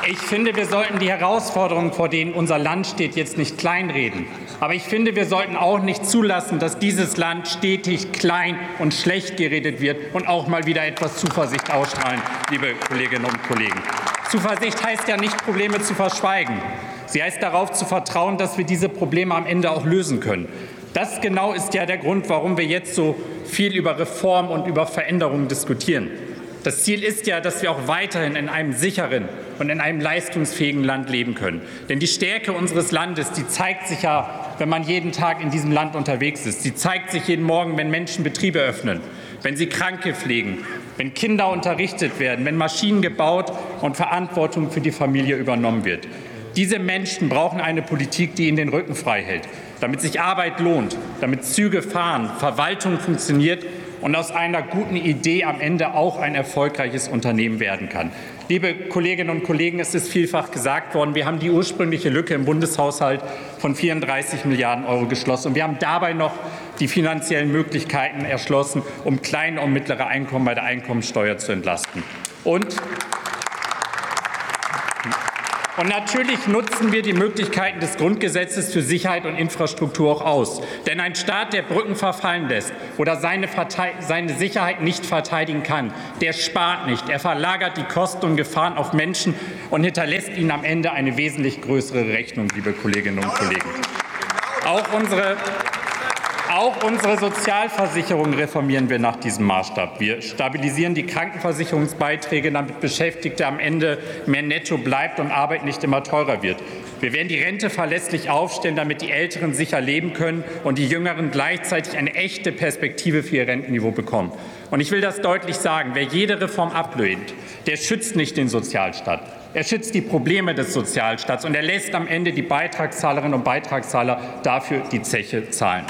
Ich finde, wir sollten die Herausforderungen, vor denen unser Land steht, jetzt nicht kleinreden. Aber ich finde, wir sollten auch nicht zulassen, dass dieses Land stetig klein und schlecht geredet wird und auch mal wieder etwas Zuversicht ausstrahlen, liebe Kolleginnen und Kollegen. Zuversicht heißt ja nicht, Probleme zu verschweigen. Sie heißt darauf zu vertrauen, dass wir diese Probleme am Ende auch lösen können. Das genau ist ja der Grund, warum wir jetzt so viel über Reform und über Veränderungen diskutieren. Das Ziel ist ja, dass wir auch weiterhin in einem sicheren und in einem leistungsfähigen Land leben können. Denn die Stärke unseres Landes, die zeigt sich ja, wenn man jeden Tag in diesem Land unterwegs ist. Sie zeigt sich jeden Morgen, wenn Menschen Betriebe öffnen, wenn sie Kranke pflegen, wenn Kinder unterrichtet werden, wenn Maschinen gebaut und Verantwortung für die Familie übernommen wird. Diese Menschen brauchen eine Politik, die ihnen den Rücken frei hält, damit sich Arbeit lohnt, damit Züge fahren, Verwaltung funktioniert und aus einer guten Idee am Ende auch ein erfolgreiches Unternehmen werden kann. Liebe Kolleginnen und Kollegen, es ist vielfach gesagt worden, wir haben die ursprüngliche Lücke im Bundeshaushalt von 34 Milliarden € geschlossen. Und wir haben dabei noch die finanziellen Möglichkeiten erschlossen, um kleine und mittlere Einkommen bei der Einkommensteuer zu entlasten. Und natürlich nutzen wir die Möglichkeiten des Grundgesetzes für Sicherheit und Infrastruktur auch aus. Denn ein Staat, der Brücken verfallen lässt oder seine Sicherheit nicht verteidigen kann, der spart nicht. Er verlagert die Kosten und Gefahren auf Menschen und hinterlässt ihnen am Ende eine wesentlich größere Rechnung, liebe Kolleginnen und Kollegen. Auch unsere Sozialversicherung reformieren wir nach diesem Maßstab. Wir stabilisieren die Krankenversicherungsbeiträge, damit Beschäftigte am Ende mehr netto bleibt und Arbeit nicht immer teurer wird. Wir werden die Rente verlässlich aufstellen, damit die Älteren sicher leben können und die Jüngeren gleichzeitig eine echte Perspektive für ihr Rentenniveau bekommen. Und ich will das deutlich sagen, wer jede Reform ablehnt, der schützt nicht den Sozialstaat. Er schützt die Probleme des Sozialstaats und er lässt am Ende die Beitragszahlerinnen und Beitragszahler dafür die Zeche zahlen.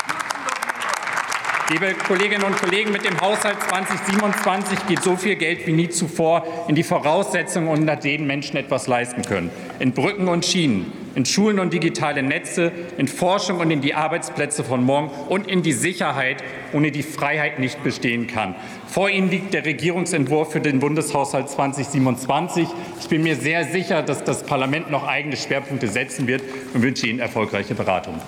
Liebe Kolleginnen und Kollegen, mit dem Haushalt 2027 geht so viel Geld wie nie zuvor in die Voraussetzungen, unter denen Menschen etwas leisten können. In Brücken und Schienen, in Schulen und digitale Netze, in Forschung und in die Arbeitsplätze von morgen und in die Sicherheit, ohne die Freiheit nicht bestehen kann. Vor Ihnen liegt der Regierungsentwurf für den Bundeshaushalt 2027. Ich bin mir sehr sicher, dass das Parlament noch eigene Schwerpunkte setzen wird und wünsche Ihnen erfolgreiche Beratung.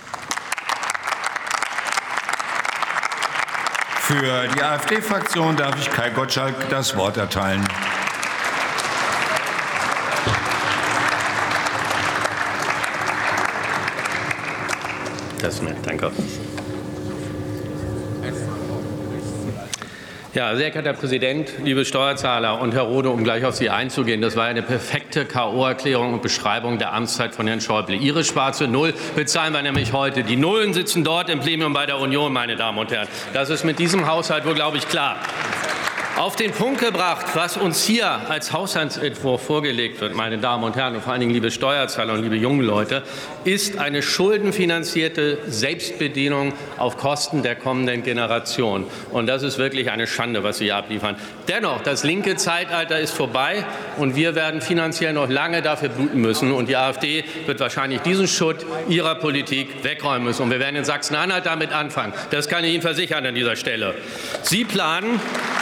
Für die AfD-Fraktion darf ich Kai Gottschalk das Wort erteilen. Das ist nett, danke. Ja, sehr geehrter Herr Präsident, liebe Steuerzahler und Herr Rohde, um gleich auf Sie einzugehen, das war eine perfekte K.O.-Erklärung und Beschreibung der Amtszeit von Herrn Schäuble. Ihre schwarze Null bezahlen wir nämlich heute. Die Nullen sitzen dort im Plenum bei der Union, meine Damen und Herren. Das ist mit diesem Haushalt wohl, glaube ich, klar. Auf den Punkt gebracht, was uns hier als Haushaltsentwurf vorgelegt wird, meine Damen und Herren, und vor allen Dingen liebe Steuerzahler und liebe junge Leute, ist eine schuldenfinanzierte Selbstbedienung auf Kosten der kommenden Generation. Und das ist wirklich eine Schande, was Sie hier abliefern. Dennoch, das linke Zeitalter ist vorbei und wir werden finanziell noch lange dafür bluten müssen. Und die AfD wird wahrscheinlich diesen Schutt ihrer Politik wegräumen müssen. Und wir werden in Sachsen-Anhalt damit anfangen. Das kann ich Ihnen versichern an dieser Stelle. Sie planen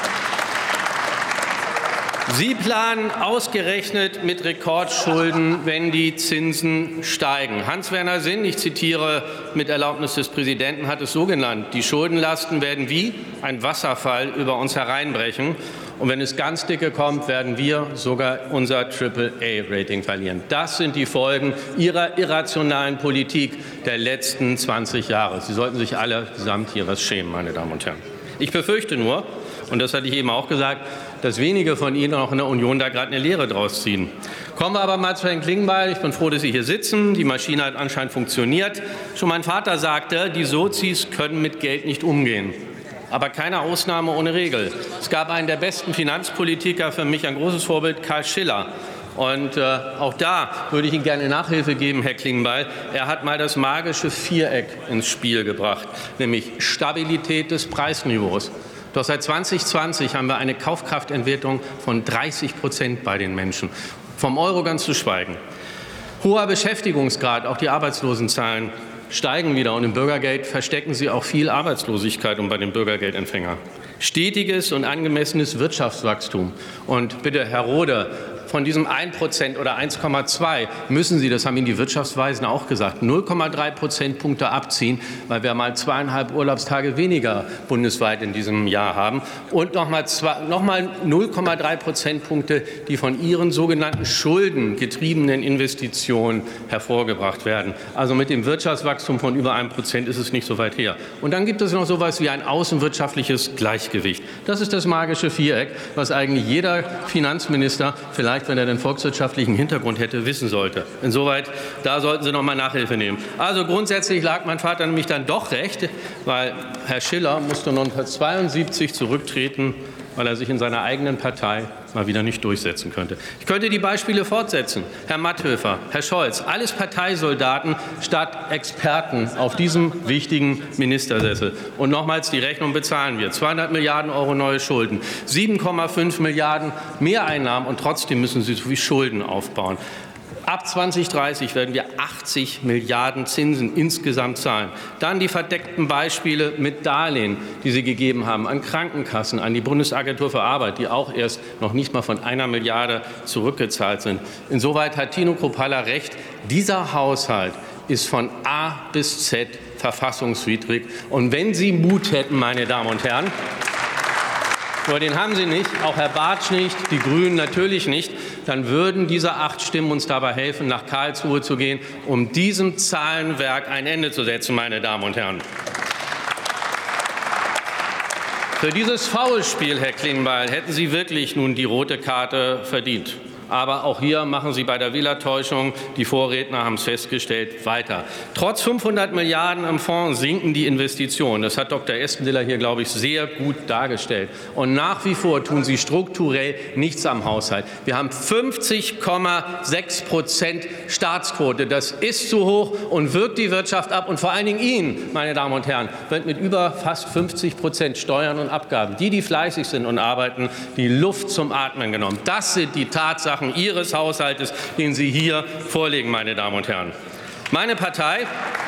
ausgerechnet mit Rekordschulden, wenn die Zinsen steigen. Hans-Werner Sinn, ich zitiere mit Erlaubnis des Präsidenten, hat es so genannt: Die Schuldenlasten werden wie ein Wasserfall über uns hereinbrechen. Und wenn es ganz dicke kommt, werden wir sogar unser AAA-Rating verlieren. Das sind die Folgen Ihrer irrationalen Politik der letzten 20 Jahre. Sie sollten sich allesamt hier was schämen, meine Damen und Herren. Ich befürchte nur, und das hatte ich eben auch gesagt, dass wenige von Ihnen auch in der Union da gerade eine Lehre draus ziehen. Kommen wir aber mal zu Herrn Klingbeil. Ich bin froh, dass Sie hier sitzen. Die Maschine hat anscheinend funktioniert. Schon mein Vater sagte, die Sozis können mit Geld nicht umgehen. Aber keine Ausnahme ohne Regel. Es gab einen der besten Finanzpolitiker, für mich ein großes Vorbild, Karl Schiller. Und auch da würde ich Ihnen gerne Nachhilfe geben, Herr Klingbeil. Er hat mal das magische Viereck ins Spiel gebracht, nämlich Stabilität des Preisniveaus. Doch seit 2020 haben wir eine Kaufkraftentwertung von 30% bei den Menschen. Vom Euro ganz zu schweigen. Hoher Beschäftigungsgrad, auch die Arbeitslosenzahlen steigen wieder. Und im Bürgergeld verstecken sie auch viel Arbeitslosigkeit bei den Bürgergeldempfängern. Stetiges und angemessenes Wirtschaftswachstum. Und bitte, Herr Rohde, von diesem 1% oder 1,2 müssen Sie, das haben Ihnen die Wirtschaftsweisen auch gesagt, 0,3 Prozentpunkte abziehen, weil wir mal 2,5 Urlaubstage weniger bundesweit in diesem Jahr haben und nochmal 0,3 Prozentpunkte, die von Ihren sogenannten schuldengetriebenen Investitionen hervorgebracht werden. Also mit dem Wirtschaftswachstum von über 1% ist es nicht so weit her. Und dann gibt es noch so etwas wie ein außenwirtschaftliches Gleichgewicht. Das ist das magische Viereck, was eigentlich jeder Finanzminister, vielleicht wenn er den volkswirtschaftlichen Hintergrund hätte, wissen sollte. Insoweit, da sollten Sie noch mal Nachhilfe nehmen. Also grundsätzlich lag mein Vater nämlich dann doch recht, weil Herr Schiller musste 1972 zurücktreten, weil er sich in seiner eigenen Partei mal wieder nicht durchsetzen könnte. Ich könnte die Beispiele fortsetzen. Herr Matthöfer, Herr Scholz, alles Parteisoldaten statt Experten auf diesem wichtigen Ministersessel. Und nochmals, die Rechnung bezahlen wir. 200 Milliarden Euro neue Schulden, 7,5 Milliarden Mehreinnahmen und trotzdem müssen Sie so viel Schulden aufbauen. Ab 2030 werden wir 80 Milliarden Zinsen insgesamt zahlen. Dann die verdeckten Beispiele mit Darlehen, die Sie gegeben haben an Krankenkassen, an die Bundesagentur für Arbeit, die auch erst noch nicht mal von 1 Milliarde zurückgezahlt sind. Insoweit hat Tino Kruppalla recht. Dieser Haushalt ist von A bis Z verfassungswidrig. Und wenn Sie Mut hätten, meine Damen und Herren, nur den haben Sie nicht, auch Herr Bartsch nicht, die Grünen natürlich nicht, dann würden diese 8 Stimmen uns dabei helfen, nach Karlsruhe zu gehen, um diesem Zahlenwerk ein Ende zu setzen, meine Damen und Herren. Für dieses Foulspiel, Herr Klingbeil, hätten Sie wirklich nun die rote Karte verdient. Aber auch hier machen Sie bei der Wählertäuschung, die Vorredner haben es festgestellt, weiter. Trotz 500 Milliarden im Fonds sinken die Investitionen. Das hat Dr. Espendiller hier, glaube ich, sehr gut dargestellt. Und nach wie vor tun Sie strukturell nichts am Haushalt. Wir haben 50,6% Staatsquote. Das ist zu hoch und wirkt die Wirtschaft ab. Und vor allen Dingen Ihnen, meine Damen und Herren, wird mit über fast 50% Steuern und Abgaben, die fleißig sind und arbeiten, die Luft zum Atmen genommen. Das sind die Tatsachen Ihres Haushaltes, den Sie hier vorlegen, meine Damen und Herren. Meine Partei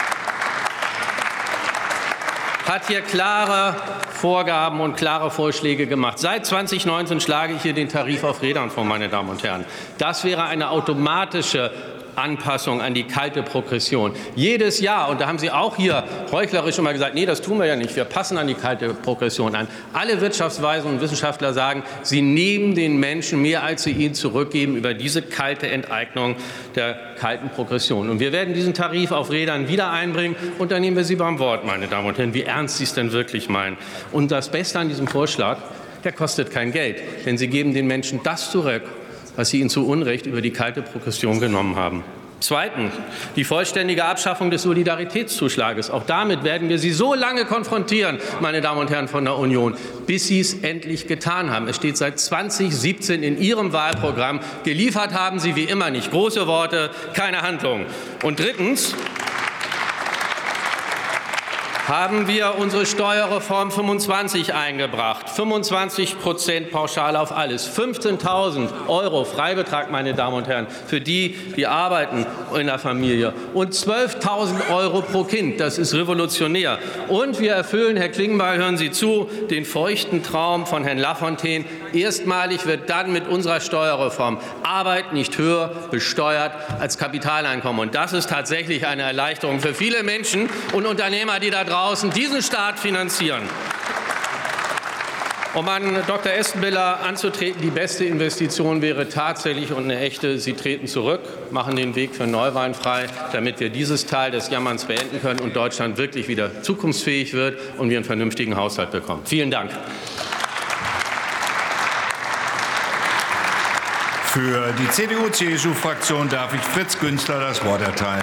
hat hier klare Vorgaben und klare Vorschläge gemacht. Seit 2019 schlage ich hier den Tarif auf Rädern vor, meine Damen und Herren. Das wäre eine automatische Anpassung an die kalte Progression. Jedes Jahr, und da haben Sie auch hier heuchlerisch schon mal gesagt, nee, das tun wir ja nicht, wir passen an die kalte Progression an. Alle Wirtschaftsweisen und Wissenschaftler sagen, sie nehmen den Menschen mehr, als sie ihnen zurückgeben, über diese kalte Enteignung der kalten Progression. Und wir werden diesen Tarif auf Rädern wieder einbringen, und dann nehmen wir Sie beim Wort, meine Damen und Herren, wie ernst Sie es denn wirklich meinen. Und das Beste an diesem Vorschlag, der kostet kein Geld, denn Sie geben den Menschen das zurück, was Sie ihnen zu Unrecht über die kalte Progression genommen haben. Zweitens, die vollständige Abschaffung des Solidaritätszuschlages. Auch damit werden wir Sie so lange konfrontieren, meine Damen und Herren von der Union, bis Sie es endlich getan haben. Es steht seit 2017 in Ihrem Wahlprogramm. Geliefert haben Sie wie immer nicht. Große Worte, keine Handlung. Und drittens haben wir unsere Steuerreform 25 eingebracht. 25% Pauschale auf alles. 15.000 € Freibetrag, meine Damen und Herren, für die, die arbeiten in der Familie. Und 12.000 € pro Kind. Das ist revolutionär. Und wir erfüllen, Herr Klingbeil, hören Sie zu, den feuchten Traum von Herrn Lafontaine. Erstmalig wird dann mit unserer Steuerreform Arbeit nicht höher besteuert als Kapitaleinkommen. Und das ist tatsächlich eine Erleichterung für viele Menschen und Unternehmer, die da draußen diesen Staat finanzieren. Um an Dr. Espendiller anzutreten, die beste Investition wäre tatsächlich und eine echte, Sie treten zurück, machen den Weg für Neuwahlen frei, damit wir dieses Teil des Jammerns beenden können und Deutschland wirklich wieder zukunftsfähig wird und wir einen vernünftigen Haushalt bekommen. Vielen Dank. Für die CDU-CSU-Fraktion darf ich Fritz Günzler das Wort erteilen.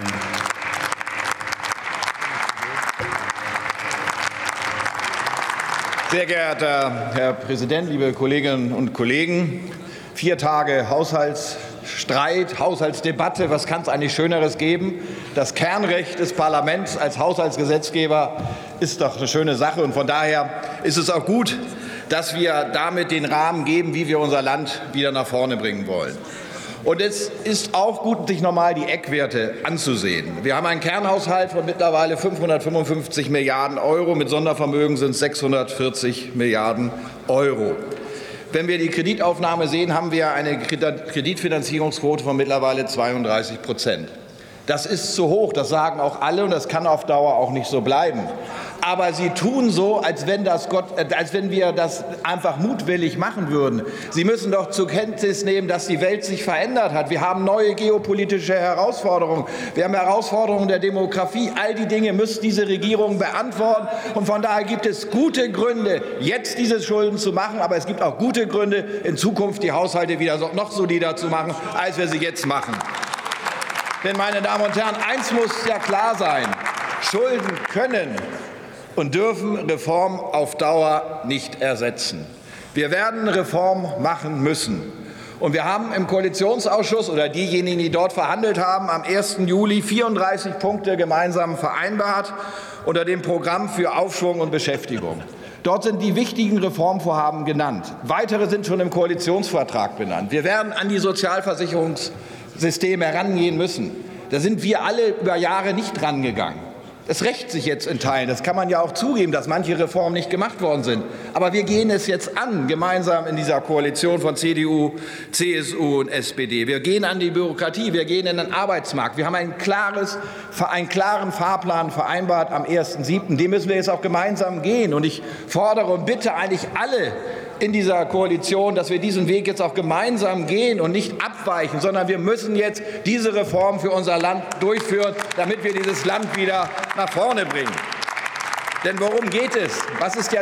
Sehr geehrter Herr Präsident, liebe Kolleginnen und Kollegen! 4 Tage Haushaltsstreit, Haushaltsdebatte, was kann es eigentlich Schöneres geben? Das Kernrecht des Parlaments als Haushaltsgesetzgeber ist doch eine schöne Sache. Und von daher ist es auch gut, dass wir damit den Rahmen geben, wie wir unser Land wieder nach vorne bringen wollen. Und es ist auch gut, sich nochmal die Eckwerte anzusehen. Wir haben einen Kernhaushalt von mittlerweile 555 Milliarden €. Mit Sondervermögen sind es 640 Milliarden €. Wenn wir die Kreditaufnahme sehen, haben wir eine Kreditfinanzierungsquote von mittlerweile 32%. Das ist zu hoch, das sagen auch alle, und das kann auf Dauer auch nicht so bleiben. Aber Sie tun so, als wenn wir das einfach mutwillig machen würden. Sie müssen doch zur Kenntnis nehmen, dass die Welt sich verändert hat. Wir haben neue geopolitische Herausforderungen. Wir haben Herausforderungen der Demografie. All die Dinge muss diese Regierung beantworten. Und von daher gibt es gute Gründe, jetzt diese Schulden zu machen. Aber es gibt auch gute Gründe, in Zukunft die Haushalte wieder noch solider zu machen, als wir sie jetzt machen. Denn, meine Damen und Herren, eins muss ja klar sein: Schulden können und dürfen Reform auf Dauer nicht ersetzen. Wir werden Reform machen müssen. Und wir haben im Koalitionsausschuss, oder diejenigen, die dort verhandelt haben, am 1. Juli 34 Punkte gemeinsam vereinbart unter dem Programm für Aufschwung und Beschäftigung. Dort sind die wichtigen Reformvorhaben genannt. Weitere sind schon im Koalitionsvertrag benannt. Wir werden an die Sozialversicherungssysteme herangehen müssen. Da sind wir alle über Jahre nicht rangegangen. Es rächt sich jetzt in Teilen. Das kann man ja auch zugeben, dass manche Reformen nicht gemacht worden sind. Aber wir gehen es jetzt an, gemeinsam in dieser Koalition von CDU, CSU und SPD. Wir gehen an die Bürokratie, wir gehen in den Arbeitsmarkt. Wir haben einen klaren Fahrplan vereinbart am 1.7. Den müssen wir jetzt auch gemeinsam gehen. Und ich fordere und bitte eigentlich alle in dieser Koalition, dass wir diesen Weg jetzt auch gemeinsam gehen und nicht abweichen, sondern wir müssen jetzt diese Reform für unser Land durchführen, damit wir dieses Land wieder nach vorne bringen. Denn worum geht es? Was ist ja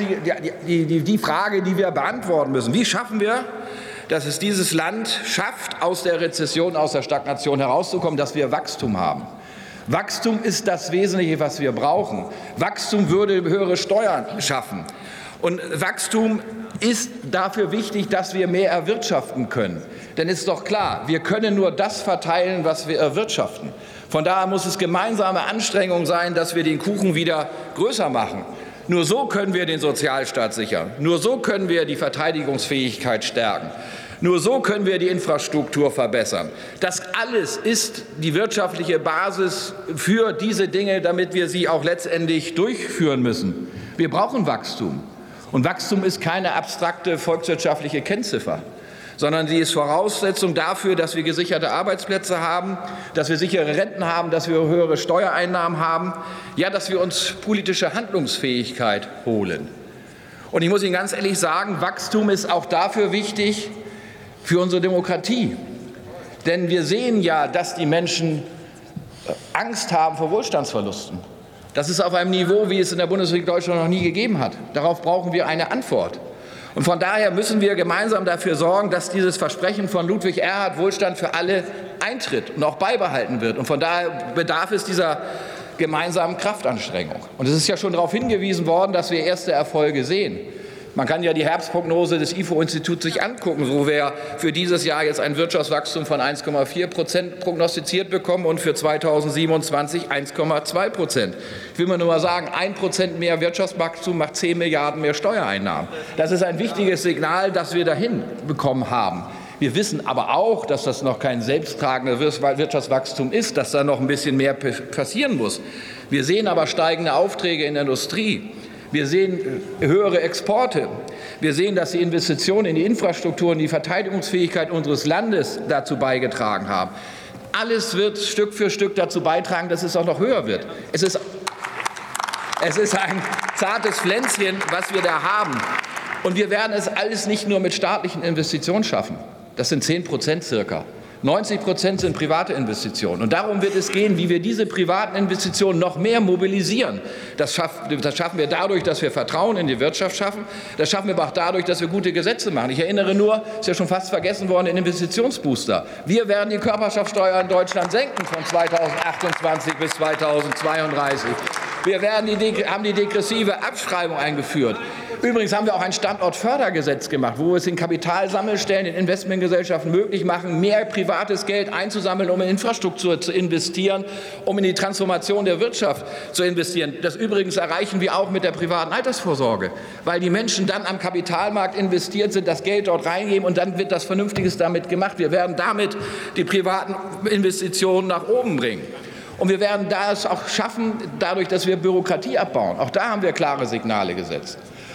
die Frage, die wir beantworten müssen? Wie schaffen wir, dass es dieses Land schafft, aus der Rezession, aus der Stagnation herauszukommen, dass wir Wachstum haben? Wachstum ist das Wesentliche, was wir brauchen. Wachstum würde höhere Steuern schaffen. Und Wachstum ist dafür wichtig, dass wir mehr erwirtschaften können. Denn es ist doch klar, wir können nur das verteilen, was wir erwirtschaften. Von daher muss es gemeinsame Anstrengung sein, dass wir den Kuchen wieder größer machen. Nur so können wir den Sozialstaat sichern. Nur so können wir die Verteidigungsfähigkeit stärken. Nur so können wir die Infrastruktur verbessern. Das alles ist die wirtschaftliche Basis für diese Dinge, damit wir sie auch letztendlich durchführen müssen. Wir brauchen Wachstum. Und Wachstum ist keine abstrakte volkswirtschaftliche Kennziffer, sondern sie ist Voraussetzung dafür, dass wir gesicherte Arbeitsplätze haben, dass wir sichere Renten haben, dass wir höhere Steuereinnahmen haben, ja, dass wir uns politische Handlungsfähigkeit holen. Und ich muss Ihnen ganz ehrlich sagen, Wachstum ist auch dafür wichtig für unsere Demokratie. Denn wir sehen ja, dass die Menschen Angst haben vor Wohlstandsverlusten. Das ist auf einem Niveau, wie es in der Bundesrepublik Deutschland noch nie gegeben hat. Darauf brauchen wir eine Antwort. Und von daher müssen wir gemeinsam dafür sorgen, dass dieses Versprechen von Ludwig Erhard, Wohlstand für alle, eintritt und auch beibehalten wird. Und von daher bedarf es dieser gemeinsamen Kraftanstrengung. Und es ist ja schon darauf hingewiesen worden, dass wir erste Erfolge sehen. Man kann ja die Herbstprognose des IFO-Instituts sich angucken, wo wir für dieses Jahr jetzt ein Wirtschaftswachstum von 1,4% prognostiziert bekommen und für 2027 1,2%. Ich will mir nur mal sagen, 1% mehr Wirtschaftswachstum macht 10 Milliarden mehr Steuereinnahmen. Das ist ein wichtiges Signal, das wir dahin bekommen haben. Wir wissen aber auch, dass das noch kein selbsttragendes Wirtschaftswachstum ist, dass da noch ein bisschen mehr passieren muss. Wir sehen aber steigende Aufträge in der Industrie. Wir sehen höhere Exporte. Wir sehen, dass die Investitionen in die Infrastruktur und die Verteidigungsfähigkeit unseres Landes dazu beigetragen haben. Alles wird Stück für Stück dazu beitragen, dass es auch noch höher wird. Es ist ein zartes Pflänzchen, was wir da haben. Und wir werden es alles nicht nur mit staatlichen Investitionen schaffen. Das sind 10% circa. 90% sind private Investitionen. Und darum wird es gehen, wie wir diese privaten Investitionen noch mehr mobilisieren. Das schaffen wir dadurch, dass wir Vertrauen in die Wirtschaft schaffen. Das schaffen wir aber auch dadurch, dass wir gute Gesetze machen. Ich erinnere nur, ist ja schon fast vergessen worden, den Investitionsbooster. Wir werden die Körperschaftsteuer in Deutschland senken von 2028 bis 2032. Wir haben die degressive Abschreibung eingeführt. Übrigens haben wir auch ein Standortfördergesetz gemacht, wo wir es den Kapitalsammelstellen, den Investmentgesellschaften möglich machen, mehr privates Geld einzusammeln, um in Infrastruktur zu investieren, um in die Transformation der Wirtschaft zu investieren. Das übrigens erreichen wir auch mit der privaten Altersvorsorge, weil die Menschen dann am Kapitalmarkt investiert sind, das Geld dort reingeben und dann wird das Vernünftiges damit gemacht. Wir werden damit die privaten Investitionen nach oben bringen. Und wir werden das auch schaffen, dadurch, dass wir Bürokratie abbauen. Auch da haben wir klare Signale gesetzt.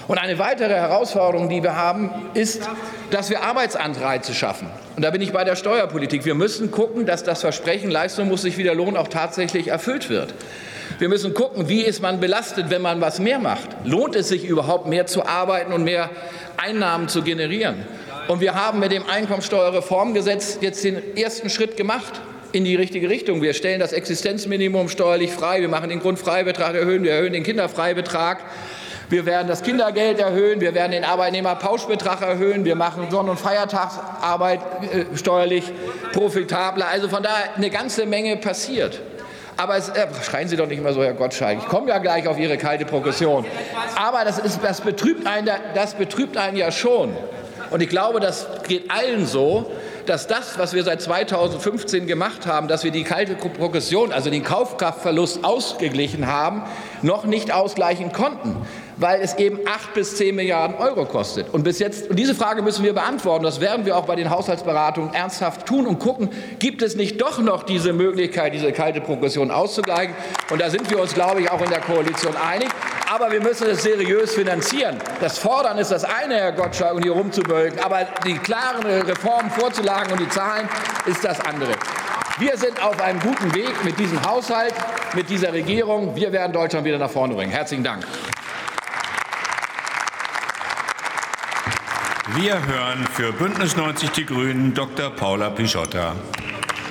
Und eine weitere Herausforderung, die wir haben, ist, dass wir Arbeitsanreize schaffen. Und da bin ich bei der Steuerpolitik. Wir müssen gucken, dass das Versprechen, Leistung muss sich wieder lohnen, auch tatsächlich erfüllt wird. Wir müssen gucken, wie ist man belastet, wenn man was mehr macht. Lohnt es sich überhaupt, mehr zu arbeiten und mehr Einnahmen zu generieren? Und wir haben mit dem Einkommensteuerreformgesetz jetzt den ersten Schritt gemacht in die richtige Richtung. Wir stellen das Existenzminimum steuerlich frei, wir machen den Grundfreibetrag erhöhen, wir erhöhen den Kinderfreibetrag. Wir werden das Kindergeld erhöhen, wir werden den Arbeitnehmerpauschbetrag erhöhen, wir machen Sonn- und Feiertagsarbeit steuerlich profitabler. Also von daher eine ganze Menge passiert. Aber schreien Sie doch nicht immer so, Herr Gottschalk. Ich komme ja gleich auf Ihre kalte Progression. Aber das betrübt einen ja schon. Und ich glaube, das geht allen so, dass das, was wir seit 2015 gemacht haben, dass wir die kalte Progression, also den Kaufkraftverlust ausgeglichen haben, noch nicht ausgleichen konnten, weil es eben 8 bis 10 Milliarden Euro kostet. Und bis jetzt, und diese Frage müssen wir beantworten, das werden wir auch bei den Haushaltsberatungen ernsthaft tun und gucken, gibt es nicht doch noch diese Möglichkeit, diese kalte Progression auszugleichen? Und da sind wir uns, glaube ich, auch in der Koalition einig. Aber wir müssen es seriös finanzieren. Das Fordern ist das eine, Herr Gottschalk, und hier rumzubölken. Aber die klaren Reformen vorzulagen und die Zahlen ist das andere. Wir sind auf einem guten Weg mit diesem Haushalt, mit dieser Regierung. Wir werden Deutschland wieder nach vorne bringen. Herzlichen Dank. Wir hören für Bündnis 90 Die Grünen Dr. Paula Pischotta.